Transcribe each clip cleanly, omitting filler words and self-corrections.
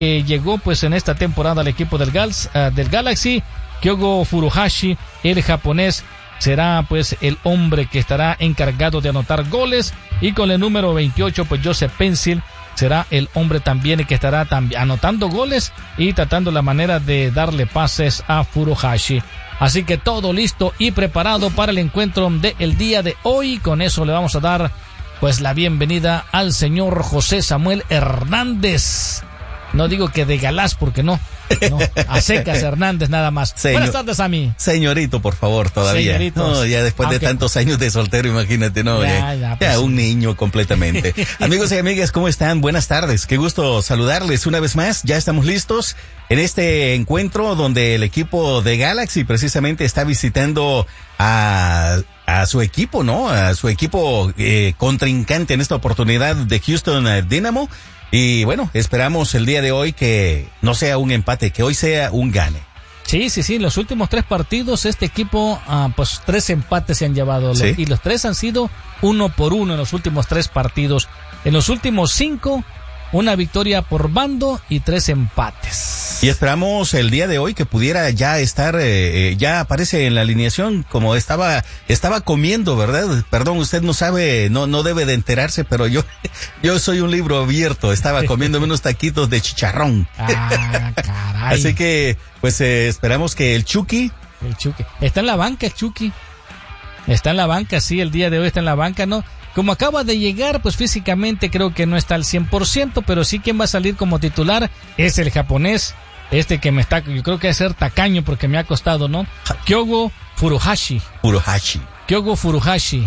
llegó pues en esta temporada al equipo del Galaxy. Kyogo Furuhashi, el japonés, será pues el hombre que estará encargado de anotar goles, y con el número 28 pues Joseph Pencil será el hombre también que estará anotando goles y tratando la manera de darle pases a Furuhashi. Así que todo listo y preparado para el encuentro del día de hoy. Con eso le vamos a dar pues la bienvenida al señor José Samuel Hernández. No digo que de Galás, porque no, a secas Hernández nada más. Buenas tardes a mí. Señorito, por favor, todavía. No, ya después de tantos años de soltero, imagínate, no, ya un niño completamente. Amigos y amigas, ¿cómo están? Buenas tardes, qué gusto saludarles una vez más. Ya estamos listos en este encuentro donde el equipo de Galaxy precisamente está visitando a su equipo, ¿no? A su equipo contrincante en esta oportunidad de Houston Dynamo. Y bueno, esperamos el día de hoy que no sea un empate, que hoy sea un gane. Sí, los últimos 3 partidos este equipo, pues 3 empates se han llevado, ¿sí? Y los 3 han sido 1-1 en los últimos 3 partidos. En los últimos 5, una victoria por bando y 3 empates. Y esperamos el día de hoy que pudiera ya estar, ya aparece en la alineación como estaba comiendo, ¿verdad? Perdón, usted no sabe, no debe de enterarse, pero yo soy un libro abierto, estaba comiéndome unos taquitos de chicharrón. Caray. Así que, pues esperamos que el Chucky. Está en la banca el Chucky. Está en la banca, sí, el día de hoy está en la banca, ¿no? Como acaba de llegar, pues físicamente creo que no está al 100%, pero sí quien va a salir como titular es el japonés, yo creo que va a ser tacaño porque me ha costado, ¿no? Kyogo Furuhashi. Kyogo Furuhashi.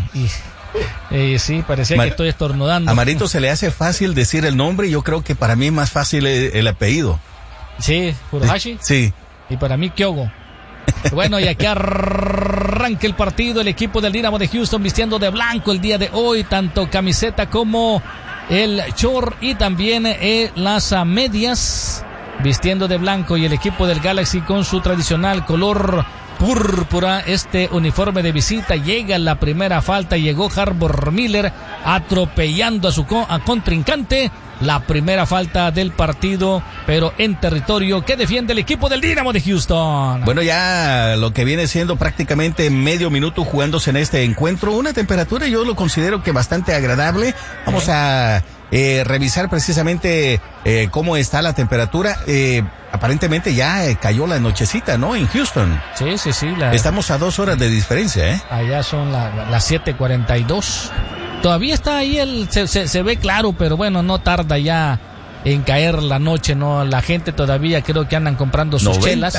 Y sí, parecía que estoy estornudando. A Marito se le hace fácil decir el nombre, yo creo que para mí es más fácil el apellido. Sí, Furuhashi. Sí. Y para mí Kyogo. Bueno, y aquí arranca el partido, el equipo del Dynamo de Houston vistiendo de blanco el día de hoy, tanto camiseta como el short y también las medias, vistiendo de blanco, y el equipo del Galaxy con su tradicional color púrpura, este uniforme de visita. Llega la primera falta, llegó Harbor Miller atropellando a su contrincante. La primera falta del partido, pero en territorio que defiende el equipo del Dynamo de Houston. Bueno, ya lo que viene siendo prácticamente medio minuto jugándose en este encuentro. Una temperatura yo lo considero que bastante agradable. Vamos a revisar precisamente cómo está la temperatura. Aparentemente ya cayó la nochecita, ¿no? En Houston. Sí. Estamos a 2 horas de diferencia, ¿eh? Allá son las 7:42. Todavía está ahí se ve claro, pero bueno, no tarda ya en caer la noche, ¿no? La gente todavía creo que andan comprando sus chelas.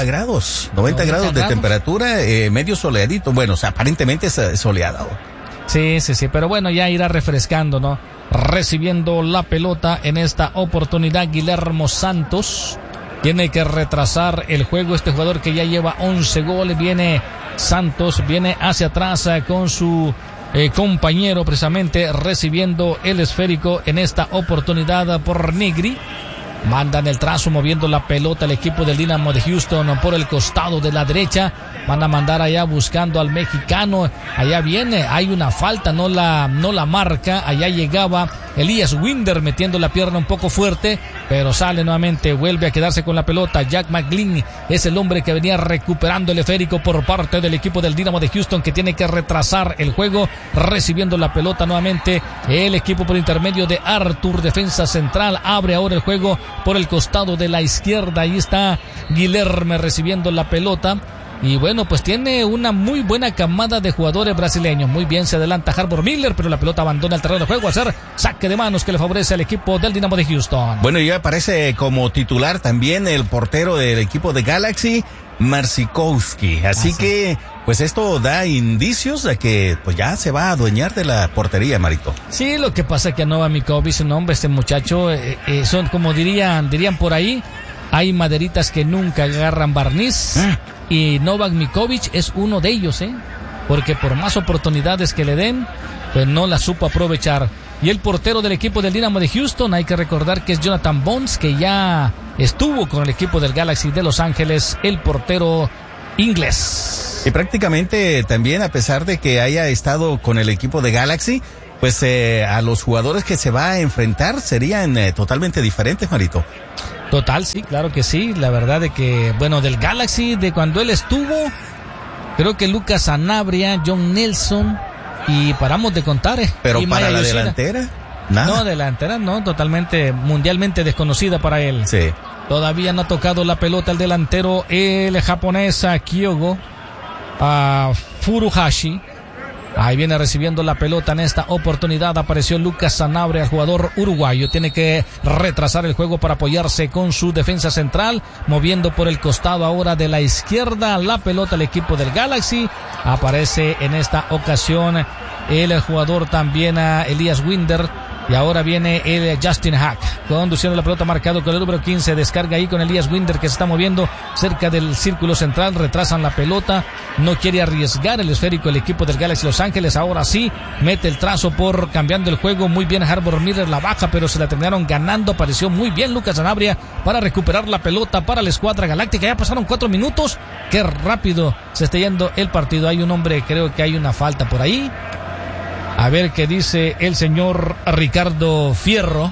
90 grados de temperatura, medio soleadito. Bueno, o sea, aparentemente es soleado. Sí, pero bueno, ya irá refrescando, ¿no? Recibiendo la pelota en esta oportunidad, Guillermo Santos. Tiene que retrasar el juego este jugador que ya lleva 11 goles. Viene Santos, viene hacia atrás con su compañero precisamente recibiendo el esférico en esta oportunidad por Negri. Mandan el trazo moviendo la pelota el equipo del Dynamo de Houston por el costado de la derecha. Van a mandar allá buscando al mexicano. Allá viene, hay una falta, no la marca. Allá llegaba Elias Winder metiendo la pierna un poco fuerte, pero sale nuevamente, vuelve a quedarse con la pelota. Jack McGlynn es el hombre que venía recuperando el esférico por parte del equipo del Dynamo de Houston, que tiene que retrasar el juego, recibiendo la pelota nuevamente. El equipo por intermedio de Arthur, defensa central, abre ahora el juego por el costado de la izquierda. Ahí está Guilherme recibiendo la pelota. Y bueno, pues tiene una muy buena camada de jugadores brasileños. Muy bien se adelanta Harbor Miller, pero la pelota abandona el terreno de juego a hacer saque de manos que le favorece al equipo del Dynamo de Houston. Bueno, ya aparece como titular también el portero del equipo de Galaxy, Marsikowski. Así que, pues esto da indicios de que pues ya se va a adueñar de la portería, Marito. Sí, lo que pasa es que a Novak Mikovic, un hombre, este muchacho, son como dirían por ahí, hay maderitas que nunca agarran barniz. Y Novak Mikovic es uno de ellos, porque por más oportunidades que le den, pues no la supo aprovechar. Y el portero del equipo del Dynamo de Houston, hay que recordar que es Jonathan Bonds, que ya estuvo con el equipo del Galaxy de Los Ángeles, el portero inglés. Y prácticamente también, a pesar de que haya estado con el equipo de Galaxy, pues a los jugadores que se va a enfrentar serían totalmente diferentes, Marito. Total, sí, claro que sí. La verdad de que, bueno, del Galaxy, de cuando él estuvo, creo que Lucas Sanabria, John Nelson, y paramos de contar. Pero y para la delantera, nada. No, delantera no, totalmente mundialmente desconocida para él. Sí. Todavía no ha tocado la pelota el delantero, el japonés Kyogo Furuhashi. Ahí viene recibiendo la pelota en esta oportunidad. Apareció Lucas Sanabria, el jugador uruguayo. Tiene que retrasar el juego para apoyarse con su defensa central. Moviendo por el costado ahora de la izquierda la pelota el equipo del Galaxy. Aparece en esta ocasión el jugador también Elias Winder. Y ahora viene el Justin Hack conduciendo la pelota, marcado con el número 15. Descarga ahí con Elias Winder, que se está moviendo cerca del círculo central. Retrasan la pelota. No quiere arriesgar el esférico el equipo del Galaxy Los Ángeles. Ahora sí mete el trazo por cambiando el juego. Muy bien Harbor Miller, la baja, pero se la terminaron ganando. Apareció muy bien Lucas Sanabria para recuperar la pelota para la escuadra galáctica. Ya pasaron 4 minutos. Qué rápido se está yendo el partido. Hay un hombre, creo que hay una falta por ahí. A ver qué dice el señor Ricardo Fierro.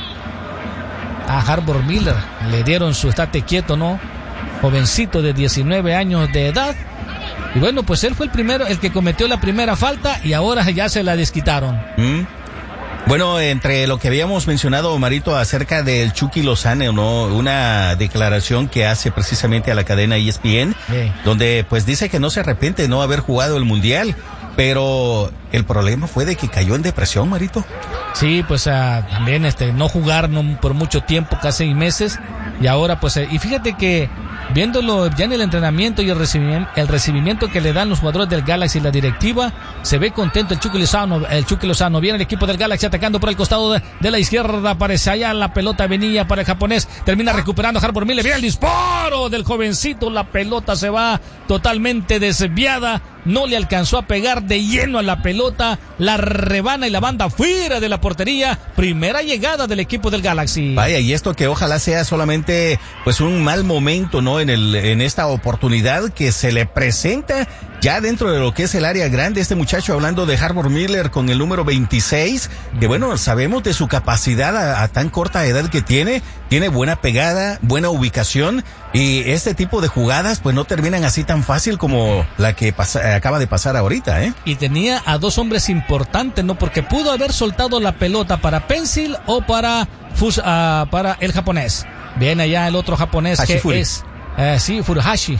A Harbor Miller le dieron su estate quieto, ¿no? Jovencito de 19 años de edad. Y bueno, pues él fue el primero, el que cometió la primera falta, y ahora ya se la desquitaron. Bueno, entre lo que habíamos mencionado, Marito, acerca del Chucky Lozano, ¿no? Una declaración que hace precisamente a la cadena ESPN, donde pues dice que no se arrepiente de no haber jugado el Mundial. Pero el problema fue de que cayó en depresión, Marito. Sí, pues también no jugar por mucho tiempo, casi 6 meses. Y ahora pues, y fíjate que viéndolo ya en el entrenamiento y el recibimiento que le dan los jugadores del Galaxy y la directiva, se ve contento el Chucky Lozano. Viene el equipo del Galaxy atacando por el costado de la izquierda. Aparece allá la pelota, venía para el japonés. Termina recuperando Harbor Miller. Viene el disparo del jovencito. La pelota se va totalmente desviada. No le alcanzó a pegar de lleno a la pelota. La rebana y la banda fuera de la portería. Primera llegada del equipo del Galaxy. Vaya, y esto que ojalá sea solamente pues un mal momento, ¿no? En esta oportunidad que se le presenta ya dentro de lo que es el área grande. Este muchacho, hablando de Harbor Miller con el número 26, que bueno, sabemos de su capacidad a tan corta edad que tiene buena pegada, buena ubicación, y este tipo de jugadas pues no terminan así tan fácil como la que acaba de pasar ahorita, ¿eh? Y tenía a 2 hombres importantes, ¿no? Porque pudo haber soltado la pelota para Pencil o para el japonés. Viene allá el otro japonés Hashifuri. Que es Furuhashi.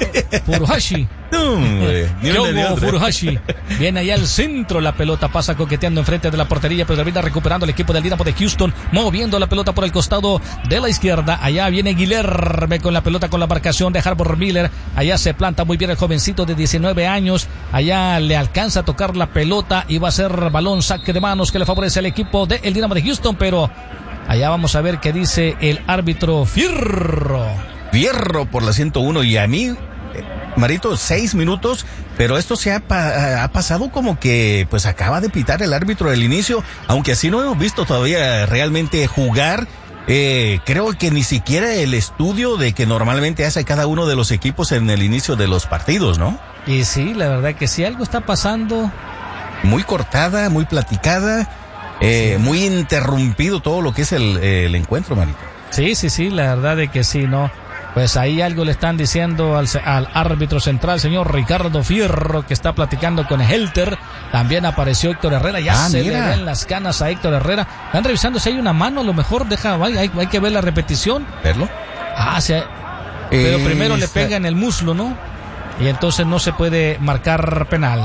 Kyogo Furuhashi. Viene allá al centro, la pelota pasa coqueteando enfrente de la portería, pero termina recuperando el equipo del Dynamo de Houston, moviendo la pelota por el costado de la izquierda. Allá viene Guilherme con la pelota, con la marcación de Harbor Miller. Allá se planta muy bien el jovencito de 19 años. Allá le alcanza a tocar la pelota y va a ser balón, saque de manos que le favorece al equipo del Dynamo de Houston, pero allá vamos a ver qué dice el árbitro Fierro por la 101. Y a mí, Marito, 6 minutos, pero esto se ha pasado como que pues acaba de pitar el árbitro del inicio, aunque así no hemos visto todavía realmente jugar. Creo que ni siquiera el estudio de que normalmente hace cada uno de los equipos en el inicio de los partidos, ¿no? Y sí, la verdad que sí, algo está pasando. Muy cortada, muy platicada, muy interrumpido todo lo que es el encuentro, Marito. Sí, la verdad de que sí, ¿no? Pues ahí algo le están diciendo al árbitro central, señor Ricardo Fierro, que está platicando con Helter. También apareció Héctor Herrera, ya se le ven las canas a Héctor Herrera. Están revisando si hay una mano, a lo mejor hay que ver la repetición. ¿Verlo? Pero primero le pega en el muslo, ¿no? Y entonces no se puede marcar penal.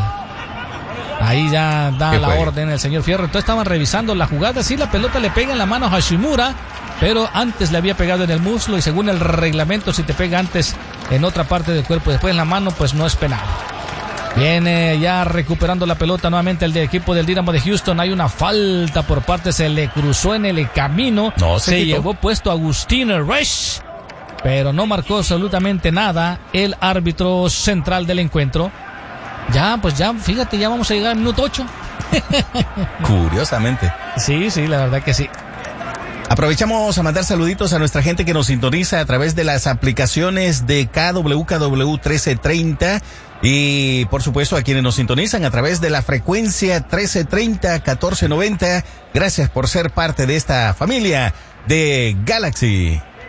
Ahí ya da la orden el señor Fierro. Entonces estaban revisando la jugada. Sí, la pelota le pega en la mano a Hashimura, pero antes le había pegado en el muslo, y según el reglamento, si te pega antes en otra parte del cuerpo y después en la mano, pues no es penal. Viene ya recuperando la pelota nuevamente el equipo del Dynamo de Houston. Hay una falta por parte, se le cruzó en el camino. Se llevó puesto Agustín Resch, pero no marcó absolutamente nada el árbitro central del encuentro. Fíjate, ya vamos a llegar al minuto 8. Curiosamente. Sí, la verdad que sí. Aprovechamos a mandar saluditos a nuestra gente que nos sintoniza a través de las aplicaciones de KWKW 1330 y por supuesto a quienes nos sintonizan a través de la frecuencia 1330 1490. Gracias por ser parte de esta familia de Galaxy.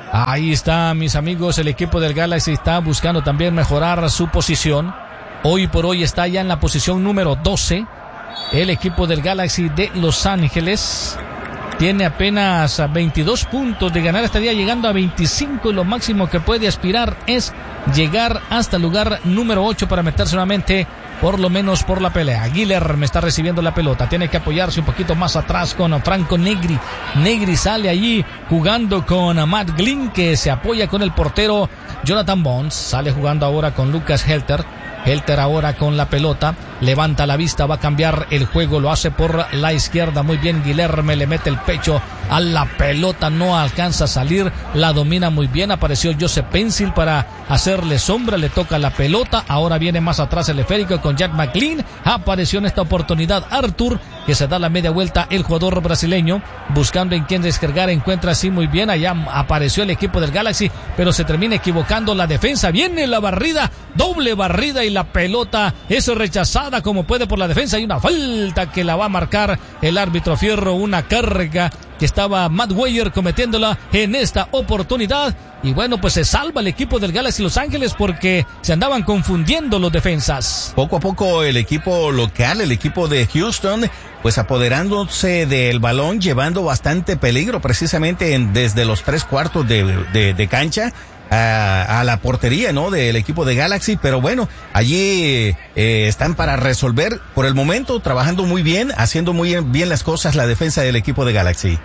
Ahí está, mis amigos, el equipo del Galaxy está buscando también mejorar su posición. Hoy por hoy está ya en la posición número 12. El equipo del Galaxy de Los Ángeles tiene apenas 22 puntos de ganar, estaría llegando a 25 y lo máximo que puede aspirar es llegar hasta el lugar número 8 para meterse nuevamente por lo menos por la pelea. Guilherme está recibiendo la pelota, tiene que apoyarse un poquito más atrás con Franco Negri. Negri sale allí jugando con Matt Glynn, que se apoya con el portero Jonathan Bonds. Sale jugando ahora con Lucas Helter. Helter ahora con la pelota, levanta la vista, va a cambiar el juego, lo hace por la izquierda, muy bien Guilherme, le mete el pecho a la pelota, no alcanza a salir, la domina muy bien, apareció Joseph Pencil para hacerle sombra, le toca la pelota, ahora viene más atrás el esférico con Jack McLean, apareció en esta oportunidad Arthur, que se da la media vuelta el jugador brasileño, buscando en quién descargar, encuentra así muy bien, allá apareció el equipo del Galaxy, pero se termina equivocando la defensa, viene la barrida, doble barrida y la pelota es rechazada como puede por la defensa, hay una falta que la va a marcar el árbitro Fierro, una carga que estaba Matt Weyer cometiéndola en esta oportunidad. Y bueno, pues se salva el equipo del Galaxy Los Ángeles porque se andaban confundiendo los defensas. Poco a poco el equipo local, el equipo de Houston, pues apoderándose del balón, llevando bastante peligro precisamente desde los 3/4 de cancha a la portería, ¿no? Del equipo de Galaxy, pero bueno, allí están para resolver por el momento, trabajando muy bien, haciendo muy bien las cosas la defensa del equipo de Galaxy.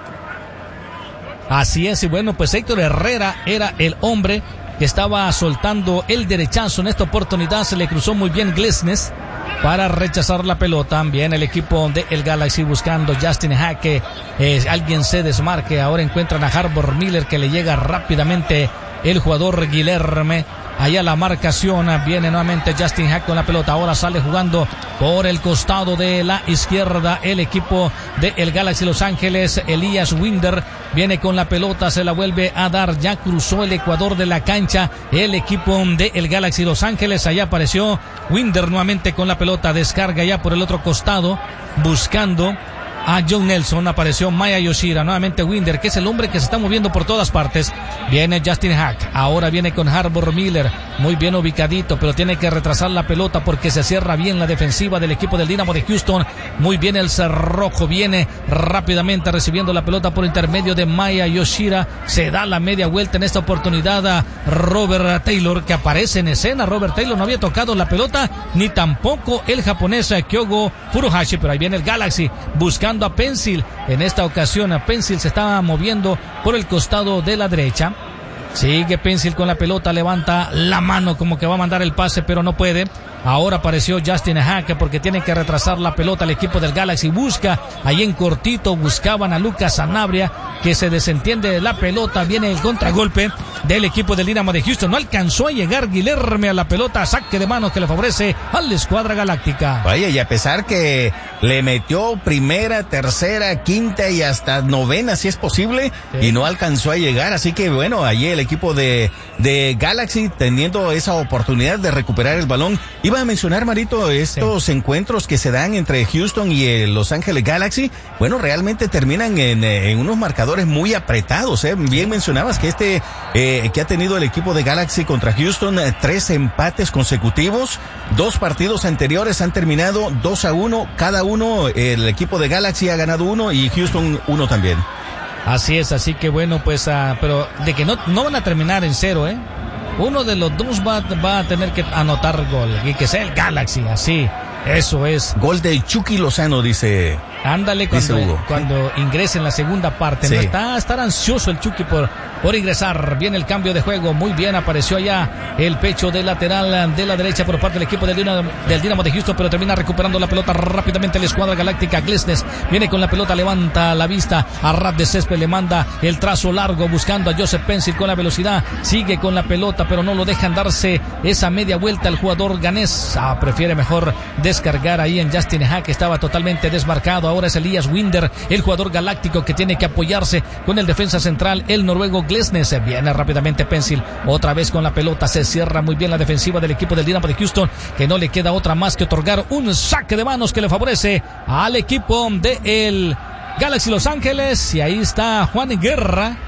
Así es, y bueno, pues Héctor Herrera era el hombre que estaba soltando el derechazo en esta oportunidad, se le cruzó muy bien Glesnes para rechazar la pelota. Bien el equipo de el Galaxy buscando Justin Hack, que alguien se desmarque, ahora encuentran a Harbor Miller que le llega rápidamente el jugador Guilherme. Allá la marcación, viene nuevamente Justin Hack con la pelota, ahora sale jugando por el costado de la izquierda el equipo de el Galaxy Los Ángeles, Elias Winder viene con la pelota, se la vuelve a dar, ya cruzó el ecuador de la cancha el equipo de el Galaxy Los Ángeles, allá apareció Winder nuevamente con la pelota, descarga ya por el otro costado, buscando a John Nelson, apareció Maya Yoshida, nuevamente Winder, que es el hombre que se está moviendo por todas partes, viene Justin Hack, ahora viene con Harbor Miller, muy bien ubicadito, pero tiene que retrasar la pelota porque se cierra bien la defensiva del equipo del Dynamo de Houston, muy bien el cerrojo, viene rápidamente recibiendo la pelota por intermedio de Maya Yoshida, se da la media vuelta en esta oportunidad a Robert Taylor, que aparece en escena. Robert Taylor no había tocado la pelota, ni tampoco el japonés Kyogo Furuhashi, pero ahí viene el Galaxy, buscando a Pencil, en esta ocasión a Pencil se estaba moviendo por el costado de la derecha, sigue Pencil con la pelota, levanta la mano como que va a mandar el pase pero no puede, ahora apareció Justin Hack porque tiene que retrasar la pelota el equipo del Galaxy, busca ahí en cortito, buscaban a Lucas Sanabria que se desentiende de la pelota, viene el contragolpe del equipo del Dynamo de Houston, no alcanzó a llegar Guilherme a la pelota, saque de manos que le favorece a la escuadra galáctica. Vaya, y a pesar que le metió primera, tercera, quinta y hasta novena si es posible, sí, y no alcanzó a llegar, así que bueno, allí el equipo de Galaxy teniendo esa oportunidad de recuperar el balón. Iba a mencionar, Marito, estos encuentros que se dan entre Houston y el Los Ángeles Galaxy, bueno, realmente terminan en unos marcadores muy apretados, Bien mencionabas que que ha tenido el equipo de Galaxy contra Houston, 3 empates consecutivos, 2 partidos anteriores han terminado 2-1, cada uno, el equipo de Galaxy ha ganado 1 y Houston 1 también. Así es, así que bueno, pues, pero de que no van a terminar en 0, uno de los dos va a tener que anotar gol, y que sea el Galaxy, así, eso es. Gol de Chucky Lozano, dice. Ándale, cuando ingrese en la segunda parte, sí. No estar ansioso el Chucky por ingresar. Viene el cambio de juego, muy bien, apareció allá el pecho de lateral de la derecha por parte del equipo del Dynamo de Houston, pero termina recuperando la pelota rápidamente la escuadra galáctica. Glesnes viene con la pelota, levanta la vista a ras de césped, le manda el trazo largo buscando a Joseph Pencil con la velocidad, sigue con la pelota pero no lo dejan darse esa media vuelta el jugador ganés, prefiere mejor descargar ahí en Justin Hack, que estaba totalmente desmarcado. Ahora es Elias Winder, el jugador galáctico que tiene que apoyarse con el defensa central, el noruego Glesnes. Viene rápidamente Pencil, otra vez con la pelota, se cierra muy bien la defensiva del equipo del Dynamo de Houston, que no le queda otra más que otorgar un saque de manos que le favorece al equipo de el Galaxy Los Ángeles. Y ahí está Juan Guerra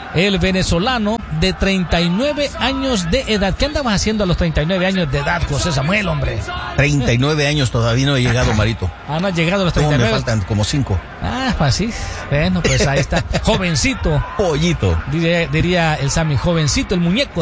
el venezolano de 39 años de edad. ¿Qué andabas haciendo a los 39 años de edad, José Samuel, hombre? 39 años, todavía no he llegado, Marito. No has llegado a los 39. Me faltan como 5. Pues sí. Bueno, pues ahí está. Jovencito. Pollito. Diría el Sammy, jovencito, el muñeco.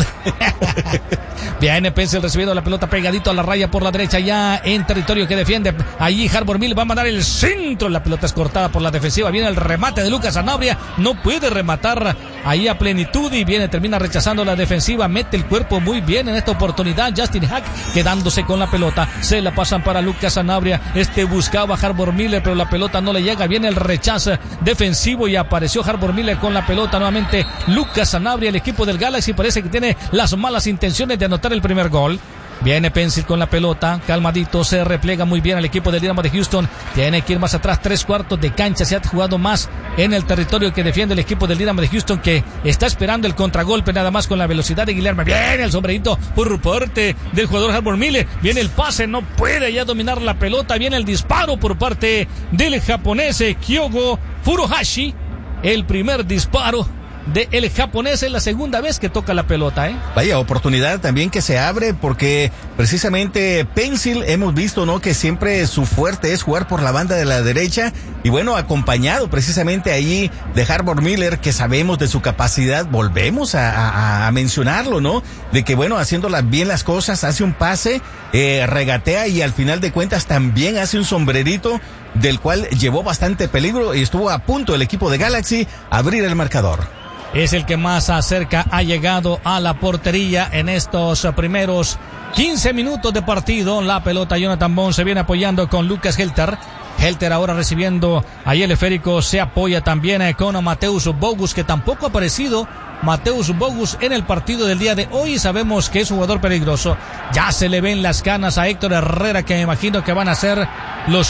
Viene Pencil recibiendo la pelota pegadito a la raya por la derecha, ya en territorio que defiende. Allí Harbor Miller va a mandar el centro. La pelota es cortada por la defensiva. Viene el remate de Lucas Sanabria. No puede rematar ahí a plenitud y termina rechazando la defensiva. Mete el cuerpo muy bien en esta oportunidad. Justin Hack quedándose con la pelota. Se la pasan para Lucas Sanabria. Buscaba a Harbor Miller, pero la pelota no le llega. Viene el rechazo defensivo y apareció Harbor Miller con la pelota. Nuevamente Lucas Sanabria. El equipo del Galaxy parece que tiene las malas intenciones de anotar el primer gol. Viene Pencil con la pelota, calmadito, se replega muy bien al equipo del Dynamo de Houston. Tiene que ir más atrás, 3/4 de cancha. Se ha jugado más en el territorio que defiende el equipo del Dynamo de Houston, que está esperando el contragolpe nada más con la velocidad de Guillermo. Viene el sombrerito por parte del jugador Harbor Miller. Viene el pase, no puede ya dominar la pelota. Viene el disparo por parte del japonés Kyogo Furuhashi. El primer disparo de el japonés es la segunda vez que toca la pelota, Vaya oportunidad también que se abre, porque precisamente Pencil hemos visto, ¿no?, que siempre su fuerte es jugar por la banda de la derecha, y bueno, acompañado precisamente ahí de Harbor Miller, que sabemos de su capacidad. Volvemos a mencionarlo, ¿no?, de que bueno, haciendo bien las cosas, hace un pase, regatea y al final de cuentas también hace un sombrerito, del cual llevó bastante peligro y estuvo a punto el equipo de Galaxy a abrir el marcador. Es el que más cerca ha llegado a la portería en estos primeros 15 minutos de partido. La pelota, Jonathan Bond se viene apoyando con Lucas Helter. Helter ahora recibiendo ahí el esférico, se apoya también con Mateus Bogus, que tampoco ha aparecido Mateus Bogus en el partido del día de hoy. Sabemos que es un jugador peligroso. Ya se le ven las canas a Héctor Herrera, que me imagino que van a ser las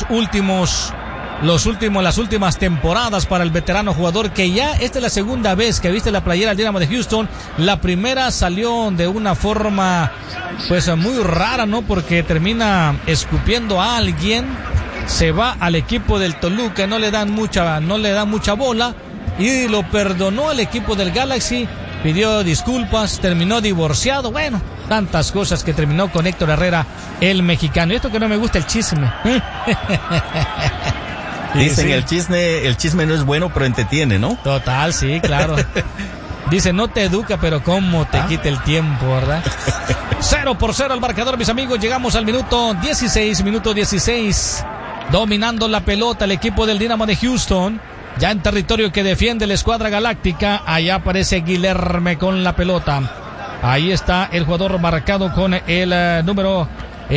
últimas temporadas para el veterano jugador, que ya esta es la segunda vez que viste la playera del Dynamo de Houston. La primera salió de una forma pues muy rara, ¿no?, porque termina escupiendo a alguien, se va al equipo del Toluca, no le dan mucha bola y lo perdonó al equipo del Galaxy, pidió disculpas, terminó divorciado. Bueno, tantas cosas que terminó con Héctor Herrera, el mexicano. Y esto que no me gusta, el chisme. Dicen, sí, el chisme no es bueno, pero entretiene, ¿no? Total, sí, claro. Dice, no te educa, pero cómo te quita el tiempo, ¿verdad? 0-0 el marcador, mis amigos. Llegamos al minuto 16. Dominando la pelota el equipo del Dynamo de Houston. Ya en territorio que defiende la escuadra galáctica. Allá aparece Guilherme con la pelota. Ahí está el jugador marcado con el número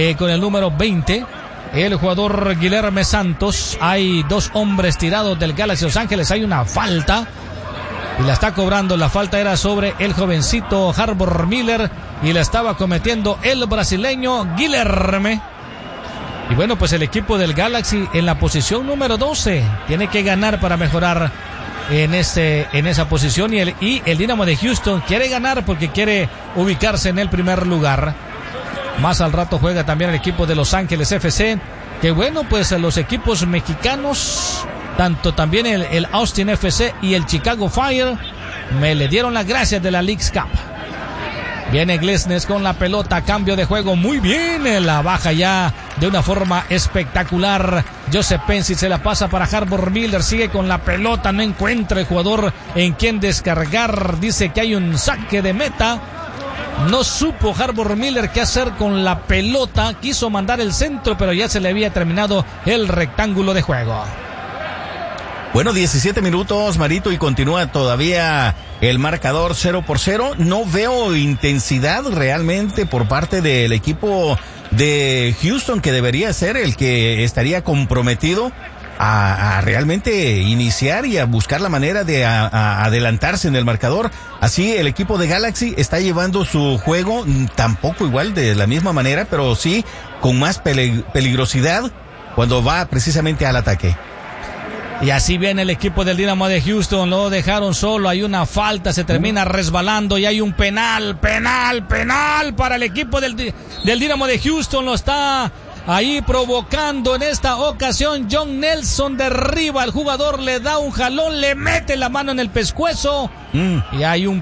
20. El jugador Guilherme Santos. Hay dos hombres tirados del Galaxy Los Ángeles. Hay una falta y la está cobrando. La falta era sobre el jovencito Harbor Miller y la estaba cometiendo el brasileño Guilherme. Y bueno, pues el equipo del Galaxy en la posición número 12 tiene que ganar para mejorar en esa posición, y el Dynamo de Houston quiere ganar porque quiere ubicarse en el primer lugar. Más al rato juega también el equipo de Los Ángeles FC, que bueno, pues los equipos mexicanos, tanto también el Austin FC y el Chicago Fire, me le dieron las gracias de la Leagues Cup. Viene Glesnes con la pelota, cambio de juego, muy bien, la baja ya de una forma espectacular. Joseph Pencil se la pasa para Harbor Miller, sigue con la pelota, no encuentra el jugador en quien descargar, dice que hay un saque de meta. No supo Harbor Miller qué hacer con la pelota, quiso mandar el centro, pero ya se le había terminado el rectángulo de juego. Bueno, 17 minutos, Marito, y continúa todavía el marcador 0-0. No veo intensidad realmente por parte del equipo de Houston, que debería ser el que estaría comprometido a realmente iniciar y a buscar la manera de adelantarse en el marcador. Así el equipo de Galaxy está llevando su juego, tampoco igual de la misma manera, pero sí con más peligrosidad cuando va precisamente al ataque. Y así viene el equipo del Dynamo de Houston, lo dejaron solo, hay una falta, se termina resbalando y hay un penal para el equipo del Dynamo de Houston, lo está ahí provocando en esta ocasión. John Nelson derriba al jugador, le da un jalón, le mete la mano en el pescuezo. Y hay un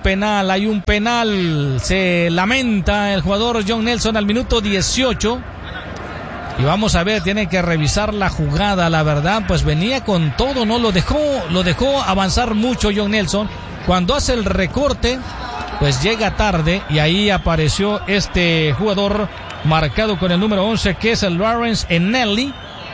penal. Se lamenta el jugador John Nelson al minuto 18. Y vamos a ver, tiene que revisar la jugada, la verdad, pues venía con todo, ¿no? Lo dejó avanzar mucho John Nelson. Cuando hace el recorte, pues llega tarde y ahí apareció este jugador marcado con el número 11, que es el Lawrence Ennelly.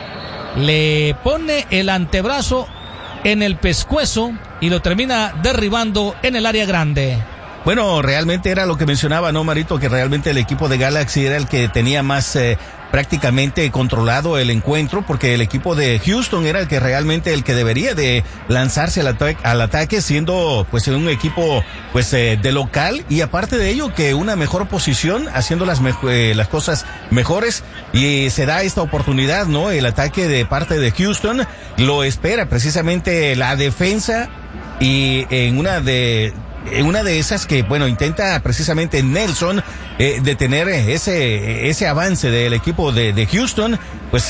Le pone el antebrazo en el pescuezo y lo termina derribando en el área grande. Bueno, realmente era lo que mencionaba, ¿no, Marito? Que realmente el equipo de Galaxy era el que tenía más prácticamente controlado el encuentro, porque el equipo de Houston era el que realmente debería de lanzarse al ataque, siendo pues un equipo pues de local, y aparte de ello que una mejor posición, haciendo las cosas mejores, y se da esta oportunidad, ¿no? El ataque de parte de Houston lo espera precisamente la defensa, y en una de esas que, bueno, intenta precisamente Nelson detener ese avance del equipo de Houston, pues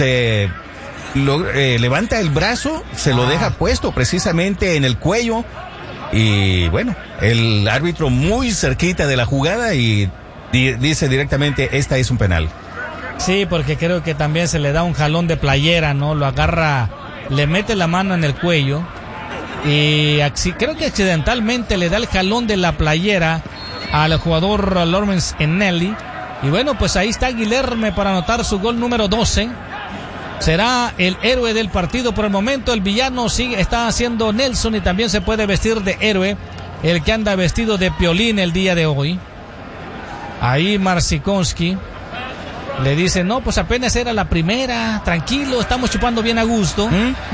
levanta el brazo, se lo deja puesto precisamente en el cuello, y bueno, el árbitro muy cerquita de la jugada y dice directamente, esta es un penal. Sí, porque creo que también se le da un jalón de playera, ¿no? Lo agarra, le mete la mano en el cuello. Y creo que accidentalmente le da el jalón de la playera al jugador Lawrence Ennelly. Y bueno, pues ahí está Guilherme para anotar su gol número 12. Será el héroe del partido por el momento. El villano está haciendo Nelson, y también se puede vestir de héroe el que anda vestido de Piolín el día de hoy. Ahí Marcinkowski le dice, no, pues apenas era la primera, tranquilo, estamos chupando bien a gusto.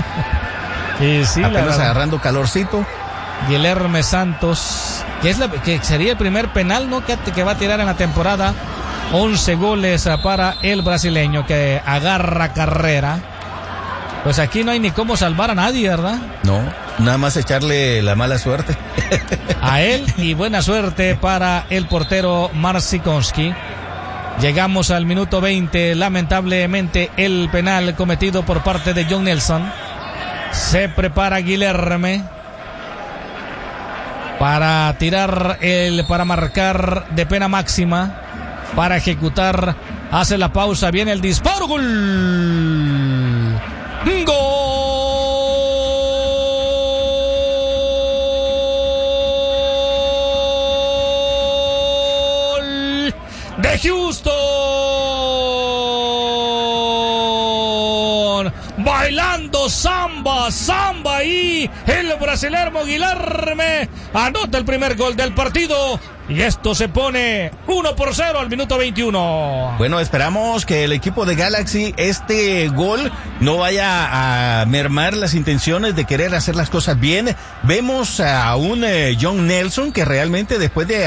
Sí, apenas agarrando calorcito. Guilherme Santos, que sería el primer penal, ¿no? que va a tirar en la temporada. 11 goles para el brasileño, que agarra carrera. Pues aquí no hay ni cómo salvar a nadie, ¿verdad? No, nada más echarle la mala suerte a él, y buena suerte para el portero Marcinkowski. Llegamos al minuto 20, lamentablemente el penal cometido por parte de John Nelson. Se prepara Guilherme para para marcar de pena máxima, para ejecutar, hace la pausa, viene el disparo, gol. ¡Gol de Houston! Bailando samba ahí, el brasileño Guilherme anota el primer gol del partido, y esto se pone 1-0 al minuto 21. Bueno, esperamos que el equipo de Galaxy, este gol no vaya a mermar las intenciones de querer hacer las cosas bien. Vemos a un John Nelson que realmente, después de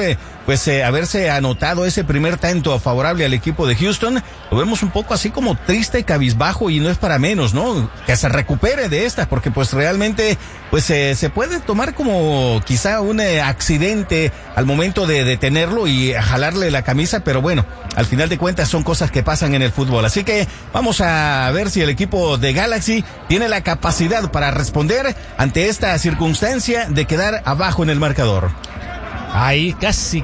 haberse anotado ese primer tanto favorable al equipo de Houston, lo vemos un poco así como triste, cabizbajo, y no es para menos, ¿no? Que se recupere de estas, porque pues realmente pues se puede tomar como quizá un accidente al momento de detenerlo y jalarle la camisa, pero bueno, al final de cuentas son cosas que pasan en el fútbol. Así que vamos a ver si el equipo de Galaxy tiene la capacidad para responder ante esta circunstancia de quedar abajo en el marcador. Ahí casi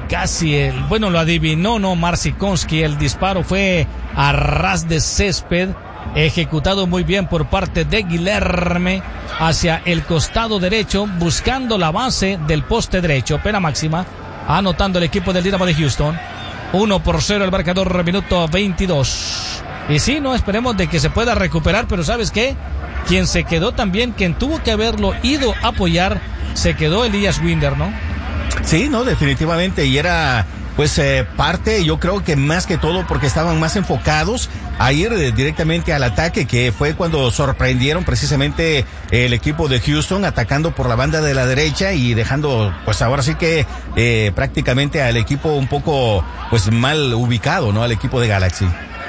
lo adivinó, ¿no? Marcinkowski, el disparo fue a ras de césped, ejecutado muy bien por parte de Guilherme hacia el costado derecho, buscando la base del poste derecho. Pena máxima, anotando el equipo del Dynamo de Houston. 1-0 el marcador, minuto 22. Y sí, no, esperemos de que se pueda recuperar, pero ¿sabes qué? Quien se quedó también, quien tuvo que haberlo ido a apoyar, se quedó Elias Winder, ¿no? Sí, no, definitivamente, y era pues parte, yo creo que más que todo porque estaban más enfocados a ir directamente al ataque, que fue cuando sorprendieron precisamente el equipo de Houston, atacando por la banda de la derecha y dejando pues ahora sí que prácticamente al equipo un poco pues mal ubicado, ¿no? Al equipo de Galaxy.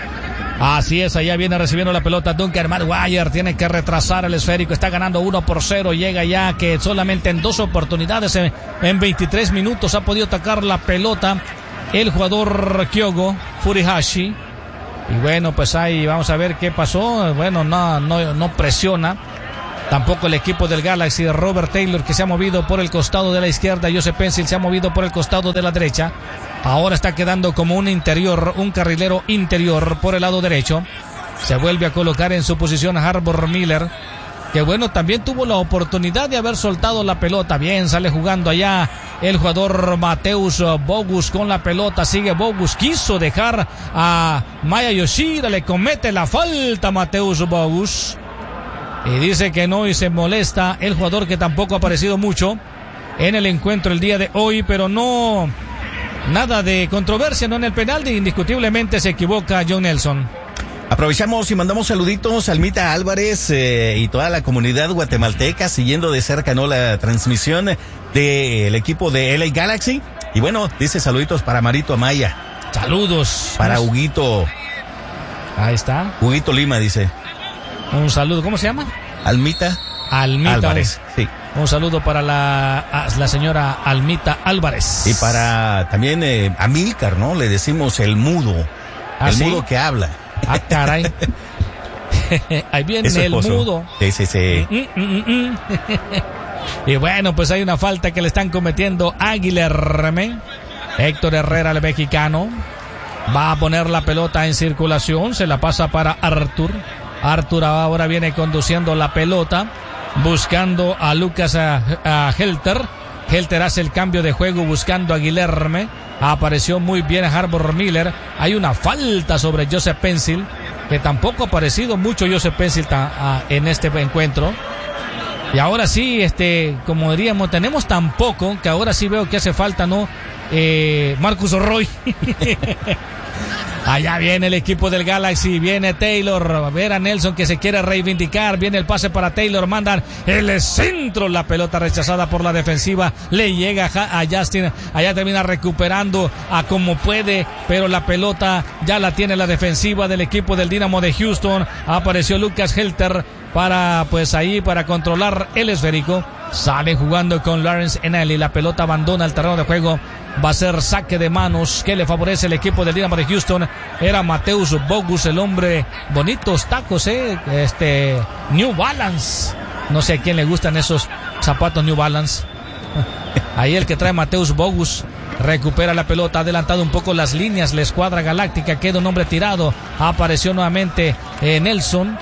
Así es, allá viene recibiendo la pelota Duncan Maguire, tiene que retrasar el esférico, está ganando 1-0, llega ya que solamente en 2 oportunidades en 23 minutos ha podido atacar la pelota el jugador Kyogo Furuhashi. Y bueno, pues ahí vamos a ver qué pasó. Bueno, no presiona. Tampoco el equipo del Galaxy. Robert Taylor, que se ha movido por el costado de la izquierda. Joseph Pencil se ha movido por el costado de la derecha. Ahora está quedando como un carrilero interior por el lado derecho. Se vuelve a colocar en su posición Harbor Miller, que bueno, también tuvo la oportunidad de haber soltado la pelota. Bien, sale jugando allá el jugador Mateusz Bogusz con la pelota. Sigue Bogusz, quiso dejar a Maya Yoshida, le comete la falta Mateusz Bogusz. Y dice que no, y se molesta el jugador, que tampoco ha aparecido mucho en el encuentro el día de hoy, pero no, nada de controversia, no en el penal, indiscutiblemente se equivoca John Nelson. Aprovechamos y mandamos saluditos a Almita Álvarez y toda la comunidad guatemalteca siguiendo de cerca, ¿no?, la transmisión del equipo de LA Galaxy. Y bueno, dice saluditos para Marito Amaya. Saludos. Para Huguito. Ahí está. Huguito Lima dice. Un saludo, ¿cómo se llama? Almita Álvarez, sí. Un saludo para la señora Almita Álvarez. Y para también Amílcar, ¿no? Le decimos el mudo. El ¿sí? Mudo que habla. Ah, caray. Ahí viene el mudo. Sí. Y bueno, pues hay una falta que le están cometiendo a Guilherme. Héctor Herrera, el mexicano, va a poner la pelota en circulación. Se la pasa para Arthur. Arthur ahora viene conduciendo la pelota, buscando a Lucas Helter. Helter hace el cambio de juego buscando a Guilherme. Apareció muy bien Harbor Miller. Hay una falta sobre Joseph Pencil, que tampoco ha aparecido mucho Joseph Pencil en este encuentro. Y ahora sí, como diríamos, tenemos tan poco que ahora sí veo que hace falta, ¿no? Marcus Roy. Allá viene el equipo del Galaxy, viene Taylor, a ver a Nelson que se quiere reivindicar, viene el pase para Taylor, mandan el centro, la pelota rechazada por la defensiva, le llega a Justin, allá termina recuperando a como puede, pero la pelota ya la tiene la defensiva del equipo del Dynamo de Houston. Apareció Lucas Helter para controlar el esférico. Sale jugando con Lawrence Eneli, la pelota abandona el terreno de juego. Va a ser saque de manos que le favorece el equipo del Dynamo de Houston. Era Mateusz Bogusz, el hombre, bonitos tacos, New Balance. No sé a quién le gustan esos zapatos New Balance. Ahí el que trae Mateusz Bogusz. Recupera la pelota, ha adelantado un poco las líneas, la escuadra galáctica, queda un hombre tirado. Apareció nuevamente Nelson,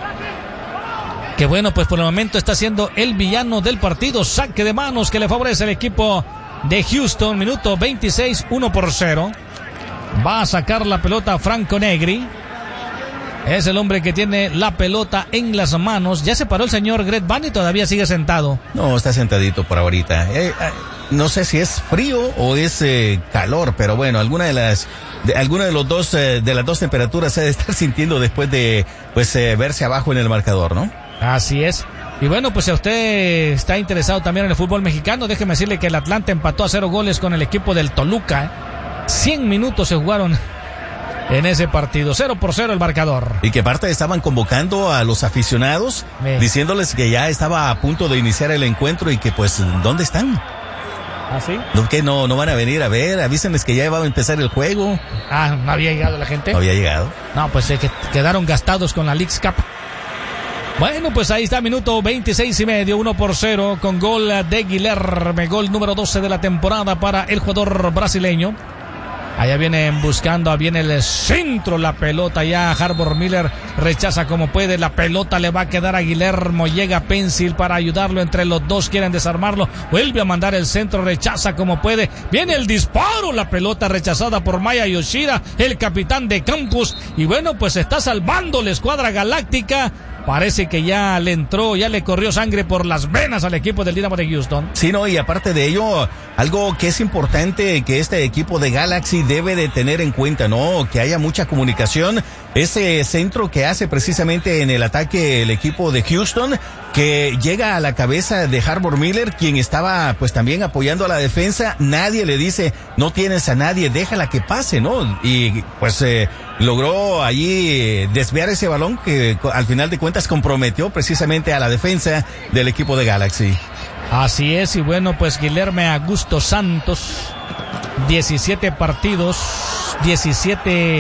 que bueno, pues por el momento está siendo el villano del partido. Saque de manos que le favorece al equipo de Houston. Minuto 26, 1-0. Va a sacar la pelota Franco Negri. Es el hombre que tiene la pelota en las manos. Ya se paró el señor Greg Van y todavía sigue sentado. No, está sentadito por ahorita. No sé si es frío o es calor, pero bueno, alguna de las dos temperaturas se debe estar sintiendo después de verse abajo en el marcador, ¿no? Así es. Y bueno, pues si usted está interesado también en el fútbol mexicano, déjeme decirle que el Atlanta empató a 0 goles con el equipo del Toluca. 100 minutos se jugaron en ese partido, 0-0 el marcador. Y que aparte estaban convocando a los aficionados, diciéndoles que ya estaba a punto de iniciar el encuentro y que pues, ¿dónde están? ¿Ah, sí? ¿Que no van a venir a ver? Avísenles que ya va a empezar el juego. Ah, ¿no había llegado la gente? No había llegado. No, pues que quedaron gastados con la Leagues Cup. Bueno, pues ahí está, minuto 26:5, 1-0, con gol de Guilherme, gol número 12 de la temporada para el jugador brasileño. Allá vienen buscando, viene el centro, la pelota ya Harbor Miller rechaza como puede, la pelota le va a quedar a Guillermo, llega Pencil para ayudarlo, entre los dos quieren desarmarlo, vuelve a mandar el centro, rechaza como puede, viene el disparo, la pelota rechazada por Maya Yoshida, el capitán de campus, y bueno, pues está salvando la escuadra galáctica. Parece que ya le entró, ya le corrió sangre por las venas al equipo del Dynamo de Houston. Sí, no, y aparte de ello, algo que es importante que este equipo de Galaxy debe de tener en cuenta, ¿no? Que haya mucha comunicación. Ese centro que hace precisamente en el ataque el equipo de Houston, que llega a la cabeza de Harbor Miller, quien estaba pues también apoyando a la defensa. Nadie le dice, no tienes a nadie, déjala que pase, ¿no? Y pues logró allí desviar ese balón que al final de cuentas comprometió precisamente a la defensa del equipo de Galaxy. Así es, y bueno, pues Guilherme Augusto Santos, 17 partidos, 17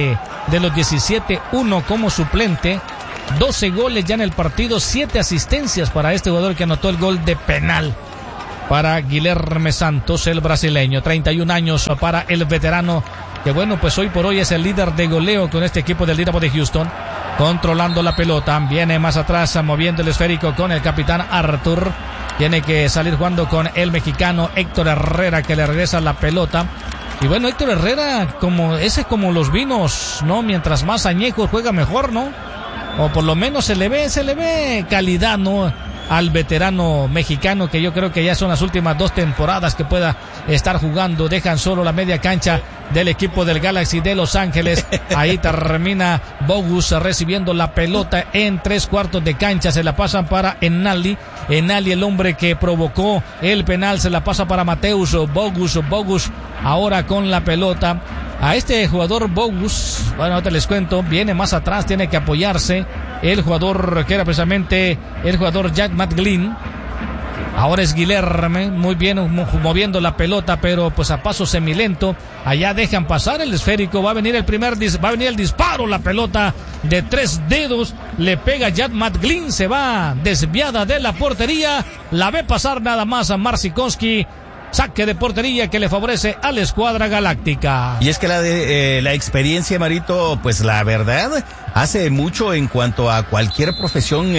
de los 17, 1 como suplente. 12 goles ya en el partido, 7 asistencias para este jugador que anotó el gol de penal para Guilherme Santos, el brasileño. 31 años para el veterano, que bueno, pues hoy por hoy es el líder de goleo con este equipo del Dynamo de Houston, controlando la pelota. Viene más atrás, moviendo el esférico con el capitán Arthur. Tiene que salir jugando con el mexicano Héctor Herrera, que le regresa la pelota. Y bueno, Héctor Herrera, ese es como los vinos, ¿no? Mientras más añejos juega mejor, ¿no? O por lo menos se le ve calidad, ¿no? Al veterano mexicano, que yo creo que ya son las últimas 2 temporadas que pueda estar jugando. Dejan solo la media cancha del equipo del Galaxy de Los Ángeles. Ahí termina Bogus recibiendo la pelota en 3/4 de cancha. Se la pasan para Enali, el hombre que provocó el penal, se la pasa para Mateus Bogus ahora con la pelota. A este jugador Bogus, bueno, te les cuento, viene más atrás, tiene que apoyarse el jugador que era precisamente el jugador Jack McGlynn. Ahora es Guilherme, muy bien moviendo la pelota, pero pues a paso semilento. Allá dejan pasar el esférico, va a venir el disparo, la pelota de 3 dedos, le pega Jack McGlynn, se va desviada de la portería, la ve pasar nada más a Marcinkowski. Saque de portería que le favorece a la escuadra galáctica. Y es que la experiencia, Marito, pues la verdad, hace mucho en cuanto a cualquier profesión,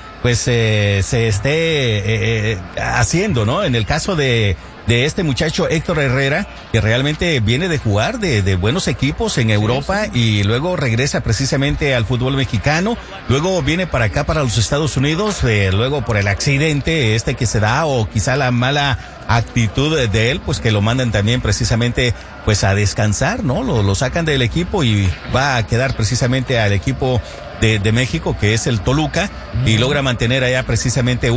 se esté haciendo, ¿no? En el caso de este muchacho Héctor Herrera, que realmente viene de jugar de buenos equipos en Europa, sí. Y luego regresa precisamente al fútbol mexicano, luego viene para acá, para los Estados Unidos, luego por el accidente que se da, o quizá la mala actitud de él, pues que lo mandan también precisamente pues a descansar, ¿no? Lo sacan del equipo y va a quedar precisamente al equipo de México, que es el Toluca, y logra mantener allá precisamente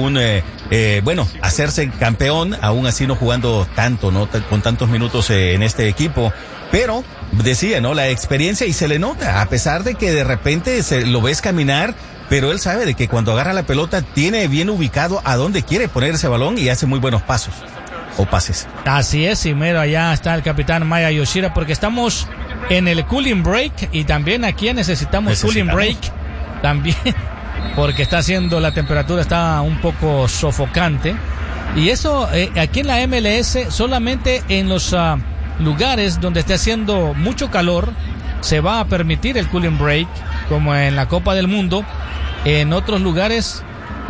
hacerse campeón, aún así no jugando tanto, ¿no? Con tantos minutos en este equipo, pero decía, ¿no? La experiencia, y se le nota, a pesar de que de repente lo ves caminar, pero él sabe de que cuando agarra la pelota tiene bien ubicado a dónde quiere poner ese balón y hace muy buenos pasos o pases. Así es, y mero allá está el capitán Maya Yoshida, porque estamos en el cooling break, y también aquí necesitamos cooling break también, porque la temperatura está un poco sofocante, y eso aquí en la MLS solamente en los lugares donde esté haciendo mucho calor se va a permitir el cooling break, como en la Copa del Mundo. En otros lugares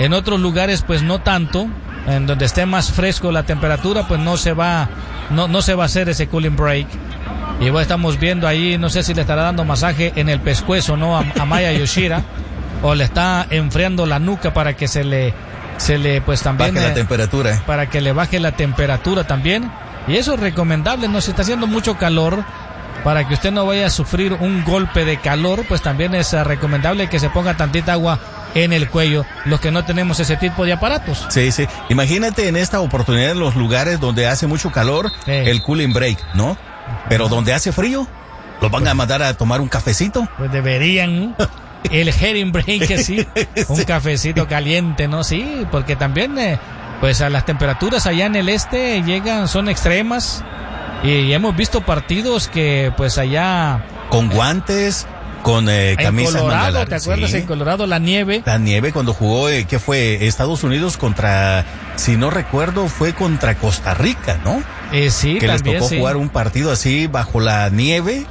pues no tanto, en donde esté más fresco la temperatura, pues no se va a hacer ese cooling break. Y bueno, estamos viendo ahí, no sé si le estará dando masaje en el pescuezo, ¿no? A Maya Yoshida, o le está enfriando la nuca para que se le pues también baje la temperatura, para que le baje la temperatura también. Y eso es recomendable, ¿no? Si está haciendo mucho calor, para que usted no vaya a sufrir un golpe de calor, pues también es recomendable que se ponga tantita agua en el cuello, los que no tenemos ese tipo de aparatos. Sí. Imagínate en esta oportunidad en los lugares donde hace mucho calor, el cooling break, ¿no? Pero donde hace frío, ¿los van a mandar a tomar un cafecito? Pues deberían. El heading break, sí. Un cafecito caliente, ¿no? Sí, porque también, pues a las temperaturas allá en el este son extremas. Y hemos visto partidos que pues allá con guantes, con camisas manga larga. ¿Te acuerdas? Sí. En Colorado la nieve cuando jugó, ¿qué fue? Estados Unidos contra, si no recuerdo, fue contra Costa Rica, ¿no? Sí, que también, les tocó jugar un partido así bajo la nieve,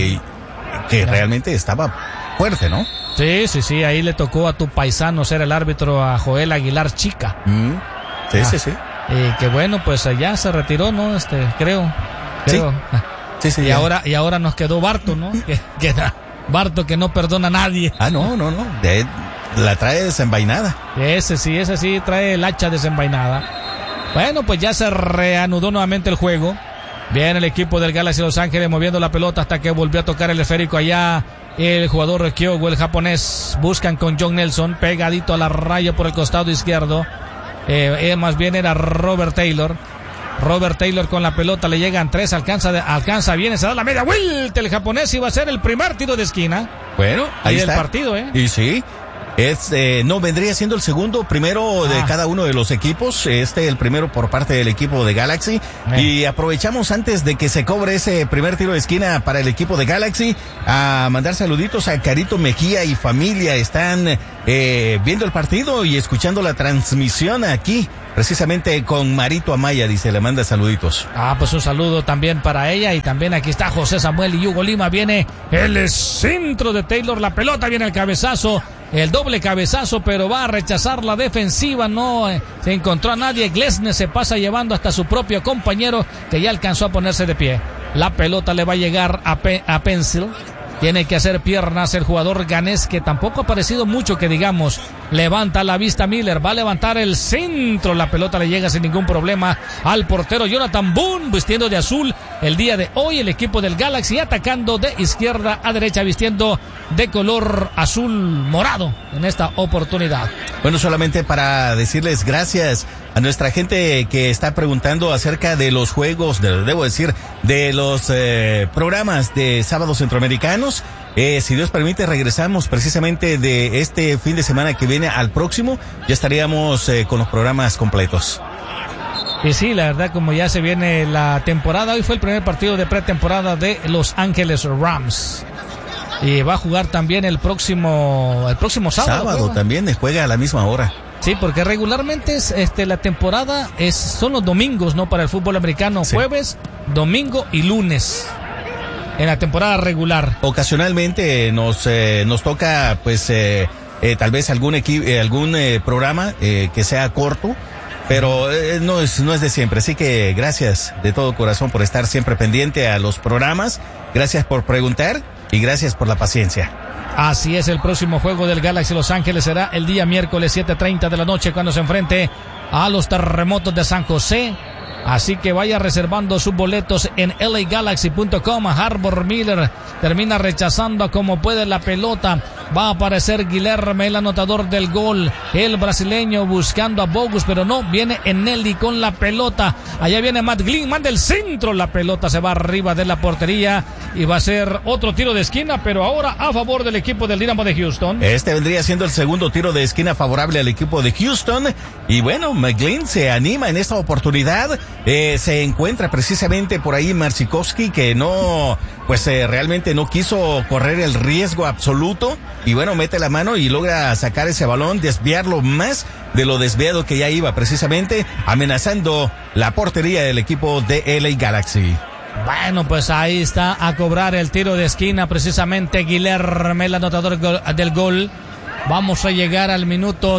que realmente estaba fuerte, ¿no? Sí, ahí le tocó a tu paisano ser el árbitro, a Joel Aguilar Chica. Sí. Que bueno, pues allá se retiró, ¿no? Creo. Sí. Y ahora nos quedó Barto, ¿no? Barto, que no perdona a nadie. No. La trae desenvainada. Ese sí trae el hacha desenvainada. Bueno, pues ya se reanudó nuevamente el juego. Viene el equipo del Galaxy Los Ángeles moviendo la pelota hasta que volvió a tocar el esférico allá. El jugador Kyogo, el japonés, buscan con John Nelson, pegadito a la raya por el costado izquierdo. Más bien era Robert Taylor con la pelota, le llegan 3, alcanza bien, se da la media vuelta el japonés, y va a ser el primer tiro de esquina. Bueno, ahí está el partido, Y sí, No, vendría siendo el segundo, primero de cada uno de los equipos, el primero por parte del equipo de Galaxy, y aprovechamos antes de que se cobre ese primer tiro de esquina para el equipo de Galaxy, a mandar saluditos a Carito Mejía y familia, están viendo el partido y escuchando la transmisión aquí, precisamente con Marito Amaya, dice, le manda saluditos. Pues un saludo también para ella, y también aquí está José Samuel y Hugo Lima, viene el centro de Taylor, la pelota, viene el cabezazo, el doble cabezazo, pero va a rechazar la defensiva, no se encontró a nadie, Glesnes se pasa llevando hasta su propio compañero, que ya alcanzó a ponerse de pie. La pelota le va a llegar a Pencil. Tiene que hacer piernas el jugador ganés, que tampoco ha aparecido mucho que digamos. Levanta la vista Miller, va a levantar el centro, la pelota le llega sin ningún problema al portero Jonathan Boone, vistiendo de azul el día de hoy, el equipo del Galaxy atacando de izquierda a derecha, vistiendo de color azul morado en esta oportunidad. Bueno, solamente para decirles gracias a nuestra gente que está preguntando acerca de los juegos, de los programas de sábados centroamericanos. Si Dios permite, regresamos precisamente de este fin de semana que viene al próximo. Ya estaríamos con los programas completos. Y sí, la verdad, como ya se viene la temporada, hoy fue el primer partido de pretemporada de Los Ángeles Rams. Y va a jugar también el próximo sábado. También juega a la misma hora. Sí, porque regularmente la temporada son los domingos, ¿no? Para el fútbol americano, sí. Jueves, domingo y lunes. En la temporada regular. Ocasionalmente nos toca, pues, tal vez algún programa que sea corto, pero no es de siempre. Así que gracias de todo corazón por estar siempre pendiente a los programas. Gracias por preguntar y gracias por la paciencia. Así es, el próximo juego del Galaxy Los Ángeles será el día miércoles 7:30 de la noche, cuando se enfrente a los Terremotos de San José. Así que vaya reservando sus boletos en LAGalaxy.com. Harbor Miller termina rechazando como puede la pelota. Va a aparecer Guilherme, el anotador del gol. El brasileño buscando a Bogus, pero no, viene Enelli con la pelota. Allá viene Matt Glynn, manda el centro. La pelota se va arriba de la portería y va a ser otro tiro de esquina, pero ahora a favor del equipo del Dynamo de Houston. Vendría siendo el segundo tiro de esquina favorable al equipo de Houston. Y bueno, McGlynn se anima en esta oportunidad. Se encuentra precisamente por ahí Marcikowski, que realmente no quiso correr el riesgo absoluto, y bueno, mete la mano y logra sacar ese balón, desviarlo más de lo desviado que ya iba, precisamente amenazando la portería del equipo de LA Galaxy. Bueno, pues ahí está a cobrar el tiro de esquina precisamente Guilherme, el anotador del gol. Vamos a llegar al minuto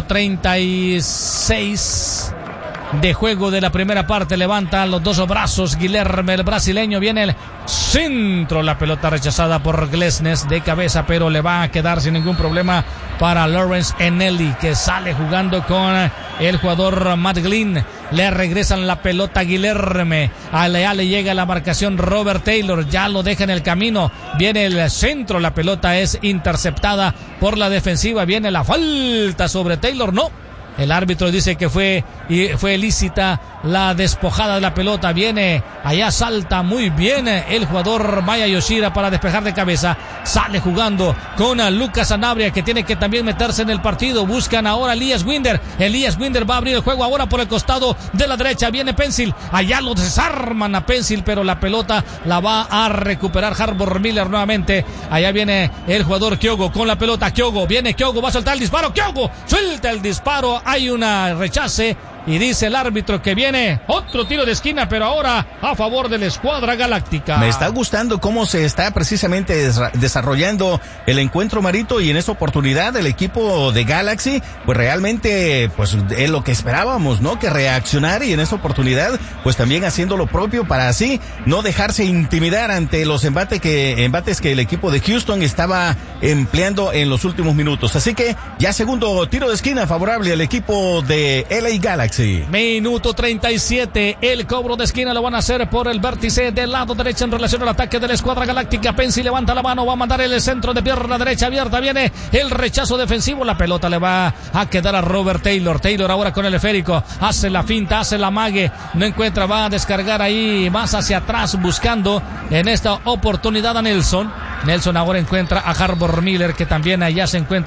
36 de juego de la primera parte. Levanta los dos brazos Guilherme, el brasileño, viene el centro, la pelota rechazada por Glesnes de cabeza, pero le va a quedar sin ningún problema para Lawrence Enelli, que sale jugando con el jugador Matt Glynn. Le regresan la pelota a Guilherme, allá le llega la marcación Robert Taylor, ya lo deja en el camino, viene el centro, la pelota es interceptada por la defensiva, viene la falta sobre Taylor, no. El árbitro dice que fue ilícita la despojada de la pelota. Viene, allá salta muy bien el jugador Maya Yoshida para despejar de cabeza. Sale jugando con Lucas Sanabria, que tiene que también meterse en el partido. Buscan ahora a Elias Winder. Elias Winder va a abrir el juego ahora por el costado de la derecha. Viene Pencil. Allá lo desarman a Pencil, pero la pelota la va a recuperar Harbor Miller nuevamente. Allá viene el jugador Kyogo con la pelota. Viene Kyogo, va a soltar el disparo. Kyogo suelta el disparo. Hay una rechace y dice el árbitro que viene otro tiro de esquina, pero ahora a favor de la escuadra galáctica. Me está gustando cómo se está precisamente desarrollando el encuentro, Marito, y en esta oportunidad el equipo de Galaxy, pues realmente, pues es lo que esperábamos, ¿no? Que reaccionar, y en esta oportunidad, pues también haciendo lo propio para así no dejarse intimidar ante los embates que el equipo de Houston estaba empleando en los últimos minutos. Así que ya segundo tiro de esquina favorable al equipo de LA Galaxy. Minuto 37, el cobro de esquina lo van a hacer por el vértice del lado derecho en relación al ataque de la escuadra galáctica. Pensi levanta la mano, va a mandar el centro de pierna derecha abierta, viene el rechazo defensivo, la pelota le va a quedar a Robert Taylor. Taylor ahora con el esférico, hace la finta, hace la mague, no encuentra, va a descargar ahí más hacia atrás buscando en esta oportunidad a Nelson. Nelson ahora encuentra a Harbor Miller, que también allá se encuentra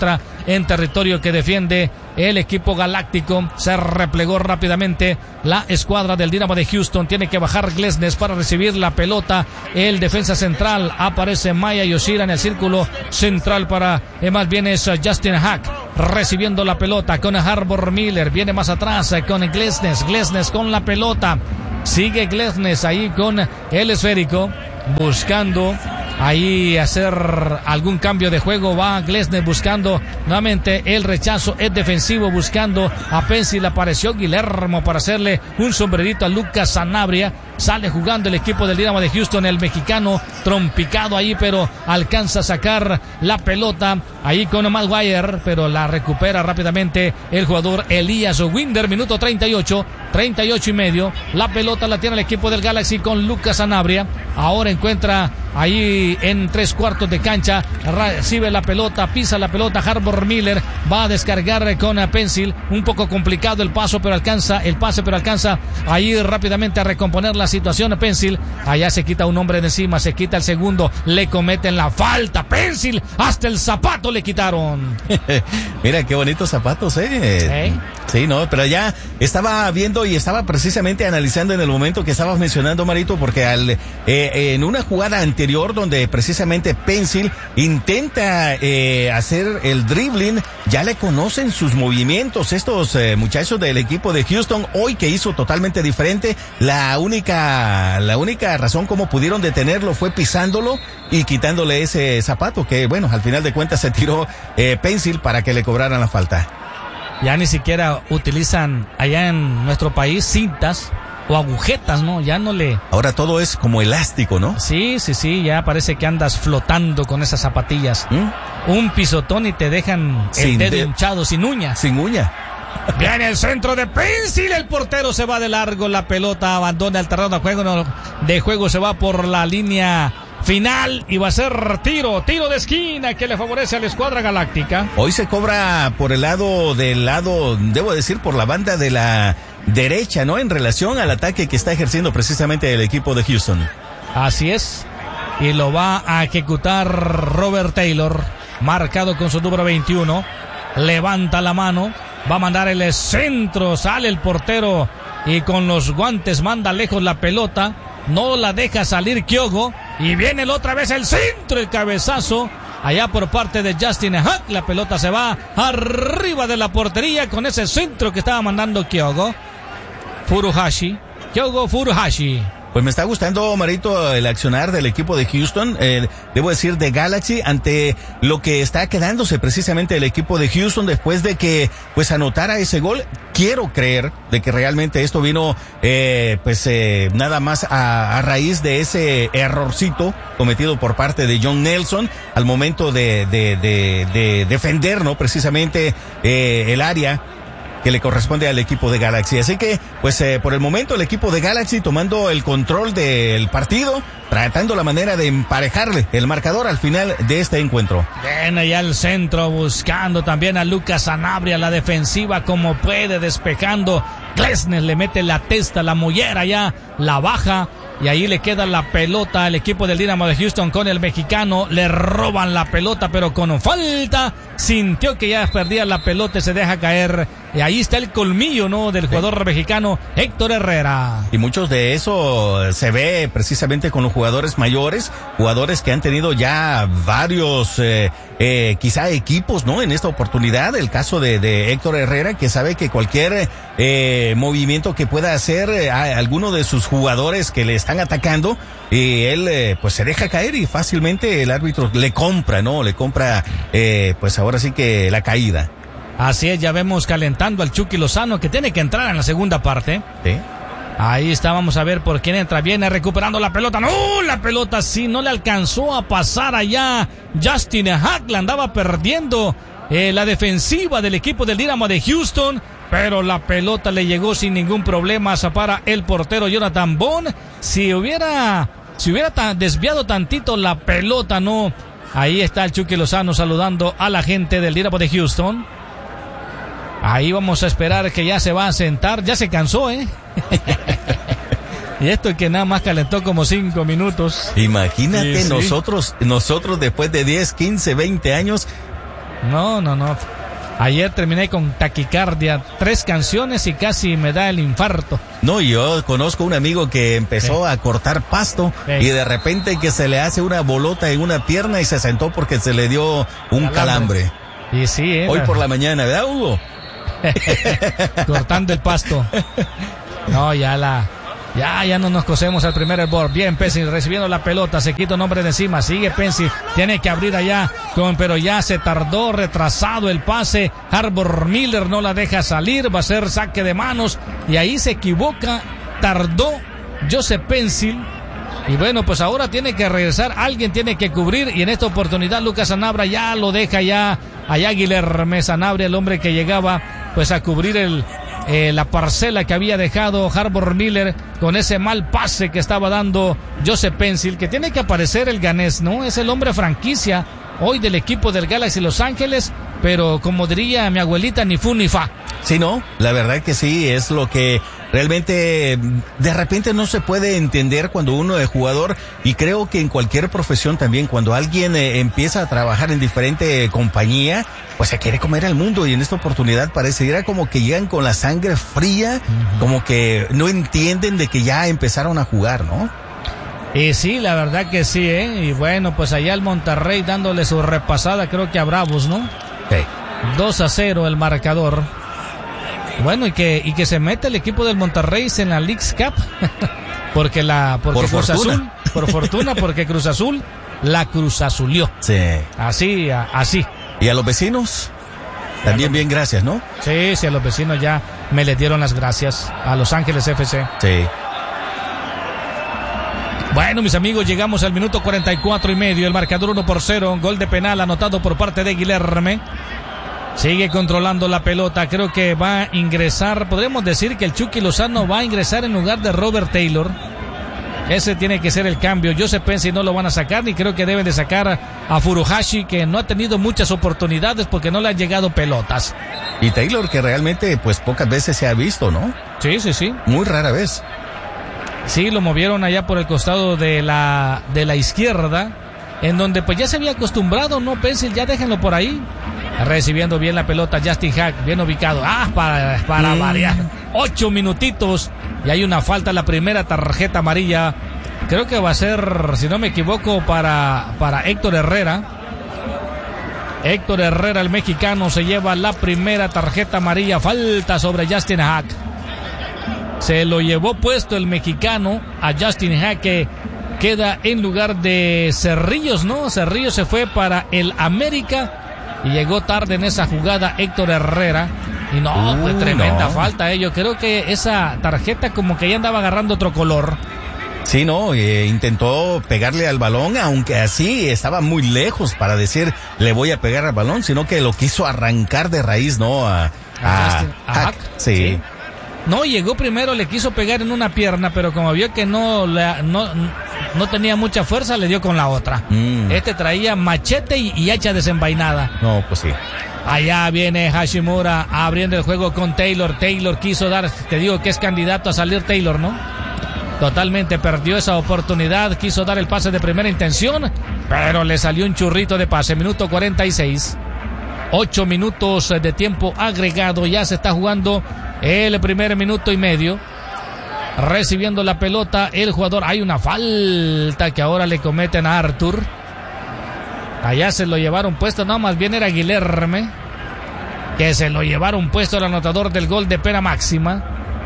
en territorio que defiende el equipo galáctico. Se replegó rápidamente la escuadra del Dynamo de Houston. Tiene que bajar Glesnes para recibir la pelota. El defensa central aparece Maya Yoshida en el círculo central para, más bien es Justin Hack recibiendo la pelota con Harbor Miller. Viene más atrás con Glesnes. Glesnes con la pelota. Sigue Glesnes ahí con el esférico, buscando ahí hacer algún cambio de juego. Va Glesnes buscando nuevamente el rechazo, es defensivo, buscando a Pencil. Apareció Guillermo para hacerle un sombrerito a Lucas Sanabria. Sale jugando el equipo del Dynamo de Houston, el mexicano trompicado ahí, pero alcanza a sacar la pelota ahí con Maguire, pero la recupera rápidamente el jugador Elías Winder. Minuto 38 y medio. La pelota la tiene el equipo del Galaxy con Lucas Sanabria. Ahora encuentra ahí en 3/4 de cancha, recibe la pelota, pisa la pelota. Harbor Miller va a descargar con Pencil. Un poco complicado el pase, pero alcanza ahí rápidamente a recomponer la situación. Pencil, allá se quita un hombre de encima, se quita el segundo, le cometen la falta. Pencil, hasta el zapato le quitaron. Mira qué bonitos zapatos, Sí, no, pero ya estaba viendo y estaba precisamente analizando en el momento que estabas mencionando, Marito, porque en una jugada anterior donde precisamente Pencil intenta hacer el dribbling, ya le conocen sus movimientos estos muchachos del equipo de Houston. Hoy que hizo totalmente diferente, la única razón como pudieron detenerlo fue pisándolo y quitándole ese zapato que, bueno, al final de cuentas se tiró Pencil para que le cobraran la falta. Ya ni siquiera utilizan allá en nuestro país cintas o agujetas, ¿no? Ya no le... Ahora todo es como elástico, ¿no? Sí, ya parece que andas flotando con esas zapatillas. Un pisotón y te dejan el dedo hinchado, sin uña. Sin uña. Viene el centro de Pencil, el portero se va de largo, la pelota abandona el terreno de juego, se va por la línea final y va a ser tiro de esquina que le favorece a la escuadra galáctica. Hoy se cobra por el lado, debo decir, por la banda de la derecha, ¿no? En relación al ataque que está ejerciendo precisamente el equipo de Houston. Así es. Y lo va a ejecutar Robert Taylor, marcado con su número 21. Levanta la mano, va a mandar el centro, sale el portero y con los guantes manda lejos la pelota. No la deja salir Kyogo. Y viene otra vez el centro, el cabezazo. Allá por parte de Justin Hack. La pelota se va arriba de la portería con ese centro que estaba mandando Kyogo Furuhashi. Pues me está gustando, Marito, el accionar del equipo de Houston, debo decir de Galaxy, ante lo que está quedándose precisamente el equipo de Houston después de que pues anotara ese gol. Quiero creer de que realmente esto vino nada más a raíz de ese errorcito cometido por parte de John Nelson al momento de defender, ¿no? Precisamente el área que le corresponde al equipo de Galaxy. Así que, pues, por el momento el equipo de Galaxy tomando el control del partido, tratando la manera de emparejarle el marcador al final de este encuentro. Viene ya el centro, buscando también a Lucas Sanabria, la defensiva como puede, despejando. Glesnes le mete la testa, la mollera ya, la baja. Y ahí le queda la pelota al equipo del Dynamo de Houston con el mexicano. Le roban la pelota, pero con falta. Sintió que ya perdía la pelota y se deja caer. Y ahí está el colmillo, ¿no? Del jugador mexicano Héctor Herrera. Y muchos de eso se ve precisamente con los jugadores mayores. Jugadores que han tenido ya varios, quizá equipos, ¿no? En esta oportunidad. El caso de Héctor Herrera, que sabe que cualquier movimiento que pueda hacer a alguno de sus jugadores que le están atacando, y él pues se deja caer y fácilmente el árbitro le compra, ¿no? Le compra pues ahora sí que la caída. Así es, ya vemos calentando al Chucky Lozano, que tiene que entrar en la segunda parte. Sí. Ahí está, vamos a ver por quién entra. Viene recuperando la pelota. ¡No! La pelota sí, no le alcanzó a pasar allá. Justin Hack la andaba perdiendo la defensiva del equipo del Dynamo de Houston. Pero la pelota le llegó sin ningún problema para el portero Jonathan Bond. Si hubiera desviado tantito la pelota, no. Ahí está el Chucky Lozano saludando a la gente del Dynamo de Houston. Ahí vamos a esperar que ya se va a sentar. Ya se cansó, ¿eh? Y esto que nada más calentó como 5 minutos. Imagínate, sí. Nosotros después de 10, 15, 20 años. No. Ayer terminé con taquicardia, 3 canciones y casi me da el infarto. No, yo conozco un amigo que empezó a cortar pasto y de repente que se le hace una bolota en una pierna y se sentó porque se le dio un calambre. Y sí, hoy por la mañana, ¿verdad, Hugo? Cortando el pasto. No, ya no nos cosemos al primer board. Bien, Pensil recibiendo la pelota, se quita un hombre de encima, sigue Pensil, tiene que abrir allá, pero ya se tardó, retrasado el pase, Harbor Miller no la deja salir, va a ser saque de manos, y ahí se equivoca, tardó Joseph Pensil, y bueno, pues ahora tiene que regresar, alguien tiene que cubrir, y en esta oportunidad Lucas Sanabria ya lo deja ya, allá Guilherme Sanabria, el hombre que llegaba pues a cubrir la parcela que había dejado Harbor Miller con ese mal pase que estaba dando Joseph Pensil, que tiene que aparecer el ganés, ¿no? Es el hombre franquicia hoy del equipo del Galaxy Los Ángeles, pero como diría mi abuelita, ni fu ni fa. Sí, no, la verdad que sí, es lo que realmente de repente no se puede entender cuando uno es jugador, y creo que en cualquier profesión también, cuando alguien empieza a trabajar en diferente compañía, pues se quiere comer al mundo, y en esta oportunidad pareciera como que llegan con la sangre fría, como que no entienden de que ya empezaron a jugar, ¿no? Y sí, la verdad que sí, y bueno, pues allá el Monterrey dándole su repasada, creo que a Bravos, ¿no? Sí. 2-0 el marcador. Bueno, y que se mete el equipo del Monterrey en la Leagues Cup, porque Cruz fortuna. Azul, por fortuna, porque Cruz Azul la Cruz Azulió. Sí. Así. ¿Y a los vecinos? También bien, gracias, ¿no? Sí, a los vecinos ya me les dieron las gracias, a Los Ángeles FC. Sí. Bueno, mis amigos, llegamos al minuto 44:30, el marcador 1-0, gol de penal anotado por parte de Guilherme. Sigue controlando la pelota, creo que va a ingresar, podríamos decir que el Chucky Lozano va a ingresar en lugar de Robert Taylor. Ese tiene que ser el cambio. Joseph Pensil no lo van a sacar, ni creo que deben de sacar a Furuhashi, que no ha tenido muchas oportunidades porque no le han llegado pelotas. Y Taylor, que realmente pues pocas veces se ha visto, ¿no? Sí. Muy rara vez. Sí, lo movieron allá por el costado de la izquierda, en donde pues ya se había acostumbrado, ¿no? Pensil, ya déjenlo por ahí. Recibiendo bien la pelota Justin Haak, bien ubicado. Para variar. 8 minutitos y hay una falta, la primera tarjeta amarilla. Creo que va a ser, si no me equivoco, para Héctor Herrera. Héctor Herrera, el mexicano, se lleva la primera tarjeta amarilla. Falta sobre Justin Haak. Se lo llevó puesto el mexicano a Justin Haak, que queda en lugar de Cerrillos, ¿no? Cerrillos se fue para el América y llegó tarde en esa jugada Héctor Herrera. Y no, fue tremenda falta. Yo creo que esa tarjeta como que ya andaba agarrando otro color. Sí, no, intentó pegarle al balón, aunque así estaba muy lejos para decir le voy a pegar al balón, sino que lo quiso arrancar de raíz, ¿no? A Haak. Sí. No, llegó primero, le quiso pegar en una pierna, pero como vio que no tenía mucha fuerza, le dio con la otra. Este traía machete y hacha desenvainada. No, pues sí. Allá viene Hashimura abriendo el juego con Taylor. Taylor quiso dar, te digo que es candidato a salir Taylor, ¿no? Totalmente perdió esa oportunidad, quiso dar el pase de primera intención, pero le salió un churrito de pase. Minuto 46. 8 minutos de tiempo agregado, ya se está jugando el primer minuto y medio. Recibiendo la pelota el jugador, hay una falta que ahora le cometen a Arthur. Allá se lo llevaron puesto, no, más bien era Guilherme, que se lo llevaron puesto el anotador del gol de pena máxima.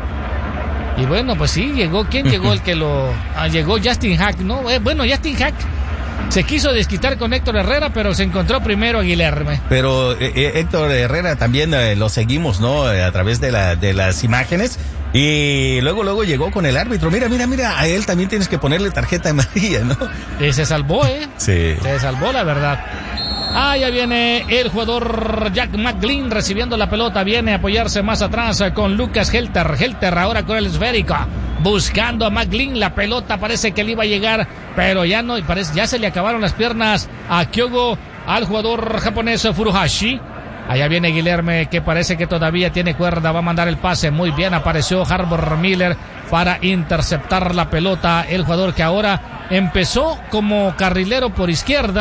Y bueno, pues sí, llegó, ¿quién llegó? El que llegó Justin Haak, ¿no? Bueno, Justin Haak se quiso desquitar con Héctor Herrera, pero se encontró primero a Guilherme. Pero Héctor Herrera también lo seguimos, ¿no? A través de las imágenes. Y luego llegó con el árbitro. Mira, a él también tienes que ponerle tarjeta amarilla, ¿no? Y se salvó, Sí. Se salvó, la verdad. Ya viene el jugador Jack McGlynn recibiendo la pelota. Viene a apoyarse más atrás con Lucas Helter. Helter ahora con el esférico. Buscando a McGlynn. La pelota parece que le iba a llegar, pero ya no. Ya se le acabaron las piernas a Kyogo, al jugador japonés Furuhashi. Allá viene Guilherme, que parece que todavía tiene cuerda, va a mandar el pase. Muy bien, apareció Harbor Miller para interceptar la pelota. El jugador que ahora empezó como carrilero por izquierda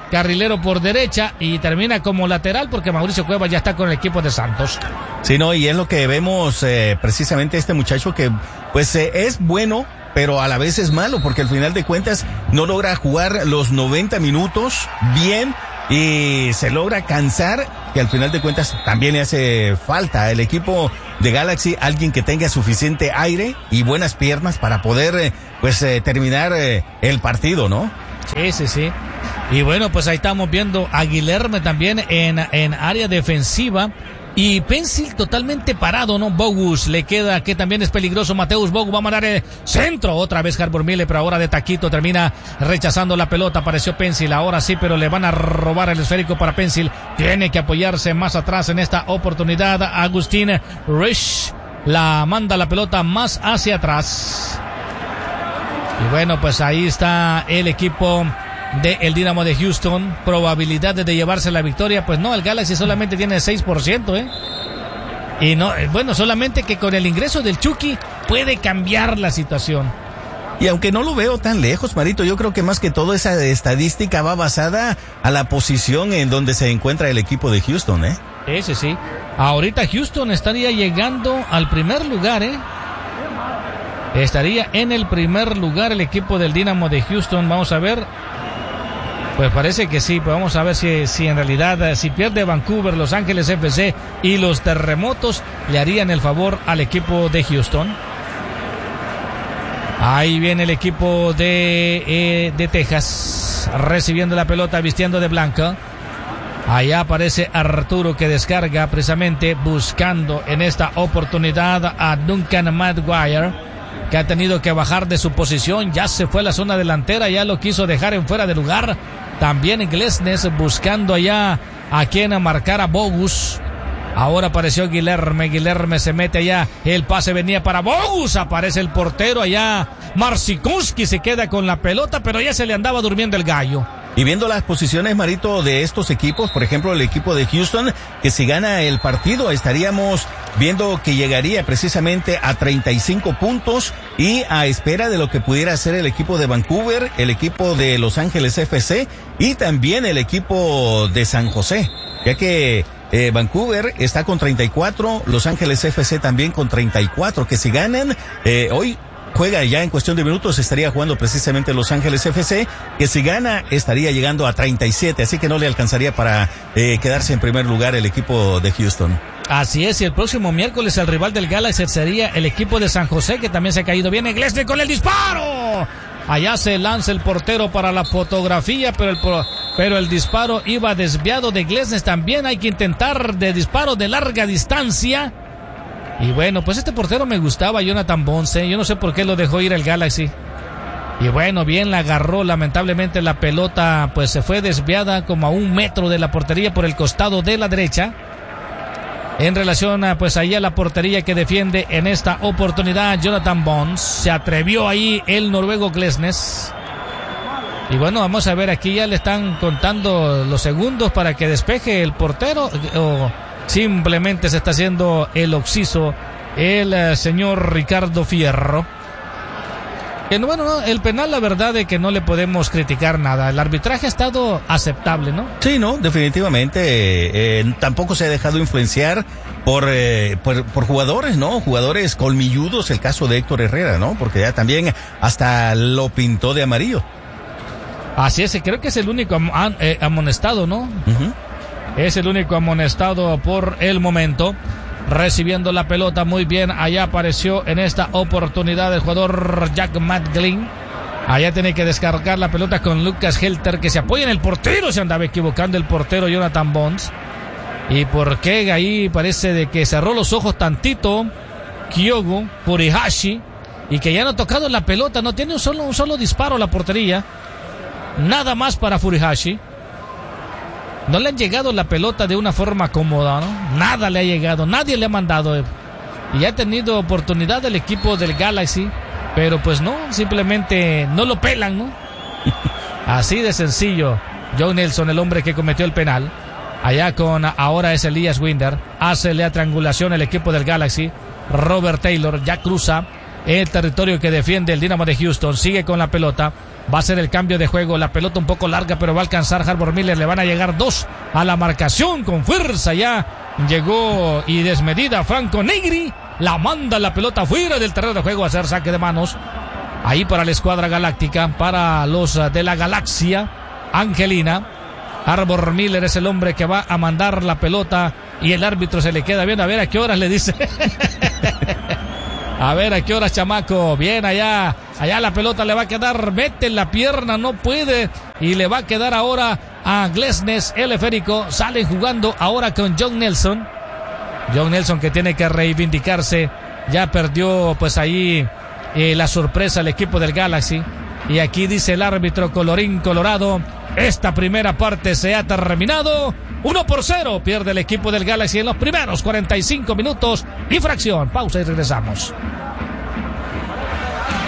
carrilero por derecha y termina como lateral porque Mauricio Cuevas ya está con el equipo de Santos. Sí, no, y es lo que vemos precisamente este muchacho que pues es bueno, pero a la vez es malo porque al final de cuentas no logra jugar los 90 minutos bien y se logra cansar, que al final de cuentas también le hace falta al equipo de Galaxy alguien que tenga suficiente aire y buenas piernas para poder terminar el partido, ¿no? Sí. Y bueno, pues ahí estamos viendo a Guilherme también en área defensiva. Y Pencil totalmente parado, ¿no? Bogus le queda, que también es peligroso. Mateus Bogus va a mandar el centro. Otra vez Harbor Miller, pero ahora de taquito termina rechazando la pelota. Apareció Pencil, ahora sí, pero le van a robar el esférico para Pencil. Tiene que apoyarse más atrás en esta oportunidad. Agustín Rich la manda la pelota más hacia atrás. Y bueno, pues ahí está el equipo de el Dynamo de Houston. Probabilidades de llevarse la victoria, pues no, el Galaxy solamente tiene 6%, y no, bueno, solamente que con el ingreso del Chucky puede cambiar la situación. Y aunque no lo veo tan lejos, Marito, yo creo que más que todo esa estadística va basada a la posición en donde se encuentra el equipo de Houston, Sí. Ahorita Houston estaría llegando al primer lugar, Estaría en el primer lugar el equipo del Dynamo de Houston. Vamos a ver. Pues parece que sí, pues vamos a ver si en realidad, si pierde Vancouver, Los Ángeles FC y los Terremotos, le harían el favor al equipo de Houston. Ahí viene el equipo de Texas, recibiendo la pelota, vistiendo de blanca. Allá aparece Arturo, que descarga precisamente buscando en esta oportunidad a Duncan Maguire, que ha tenido que bajar de su posición. Ya se fue a la zona delantera, ya lo quiso dejar en fuera de lugar. También Glesnes buscando allá a quien marcar a Bogus. Ahora apareció Guilherme se mete allá, el pase venía para Bogus, aparece el portero allá, Marcinkowski se queda con la pelota, pero ya se le andaba durmiendo el gallo. Y viendo las posiciones, Marito, de estos equipos, por ejemplo, el equipo de Houston, que si gana el partido, estaríamos viendo que llegaría precisamente a 35 puntos y a espera de lo que pudiera hacer el equipo de Vancouver, el equipo de Los Ángeles FC y también el equipo de San José, ya que Vancouver está con 34, Los Ángeles FC también con 34, que si ganan, hoy juega ya en cuestión de minutos, estaría jugando precisamente Los Ángeles FC, que si gana estaría llegando a 37, así que no le alcanzaría para quedarse en primer lugar el equipo de Houston. Así es, y el próximo miércoles el rival del Galaxy sería el equipo de San José, que también se ha caído bien. Glesnes con el disparo. Allá se lanza el portero para la fotografía, pero el disparo iba desviado de Glesnes. También hay que intentar de disparo de larga distancia. Y bueno, pues este portero me gustaba, Jonathan Bonce. Yo no sé por qué lo dejó ir el Galaxy. Y bueno, bien la agarró. Lamentablemente la pelota pues se fue desviada como a 1 metro de la portería por el costado de la derecha. En relación a pues ahí a la portería que defiende en esta oportunidad Jonathan Bonds. Se atrevió ahí el noruego Glesnes. Y bueno, vamos a ver, aquí ya le están contando los segundos para que despeje el portero, o simplemente se está haciendo el occiso el señor Ricardo Fierro. Que bueno, no, el penal, la verdad es que no le podemos criticar nada. El arbitraje ha estado aceptable, ¿no? Sí, no, definitivamente. Tampoco se ha dejado influenciar por jugadores, ¿no? Jugadores colmilludos, el caso de Héctor Herrera, ¿no? Porque ya también hasta lo pintó de amarillo. Así es, creo que es el único amonestado, ¿no? Uh-huh. Es el único amonestado por el momento. Recibiendo la pelota muy bien, allá apareció en esta oportunidad el jugador Jack McGlynn. Allá tiene que descargar la pelota con Lucas Helter, que se apoya en el portero. Se andaba equivocando el portero Jonathan Bonds. ¿Y por qué ahí parece de que cerró los ojos tantito Kyogo Furuhashi? Y que ya no ha tocado la pelota, no tiene un solo disparo a la portería. Nada más para Furuhashi. No le han llegado la pelota de una forma cómoda, ¿no? Nada le ha llegado, nadie le ha mandado. Y ha tenido oportunidad el equipo del Galaxy, pero pues no, simplemente no lo pelan, ¿no? Así de sencillo. Joe Nelson, el hombre que cometió el penal. Allá con ahora es Elias Winder. Hace la triangulación el equipo del Galaxy. Robert Taylor ya cruza el territorio que defiende el Dynamo de Houston. Sigue con la pelota. Va a ser el cambio de juego. La pelota un poco larga, pero va a alcanzar Harbor Miller. Le van a llegar 2 a la marcación con fuerza. Ya llegó y desmedida Franco Negri. La manda la pelota fuera del terreno de juego a hacer saque de manos. Ahí para la escuadra galáctica, para los de la galaxia angelina. Harbor Miller es el hombre que va a mandar la pelota y el árbitro se le queda viendo a ver a qué horas le dice. A ver a qué horas, chamaco. Bien, allá la pelota le va a quedar, mete en la pierna, no puede, y le va a quedar ahora a Glesnes, el esférico. Sale jugando ahora con John Nelson. John Nelson que tiene que reivindicarse. Ya perdió pues ahí la sorpresa el equipo del Galaxy. Y aquí dice el árbitro colorín colorado, esta primera parte se ha terminado. 1-0 pierde el equipo del Galaxy en los primeros 45 minutos y fracción. Pausa y regresamos.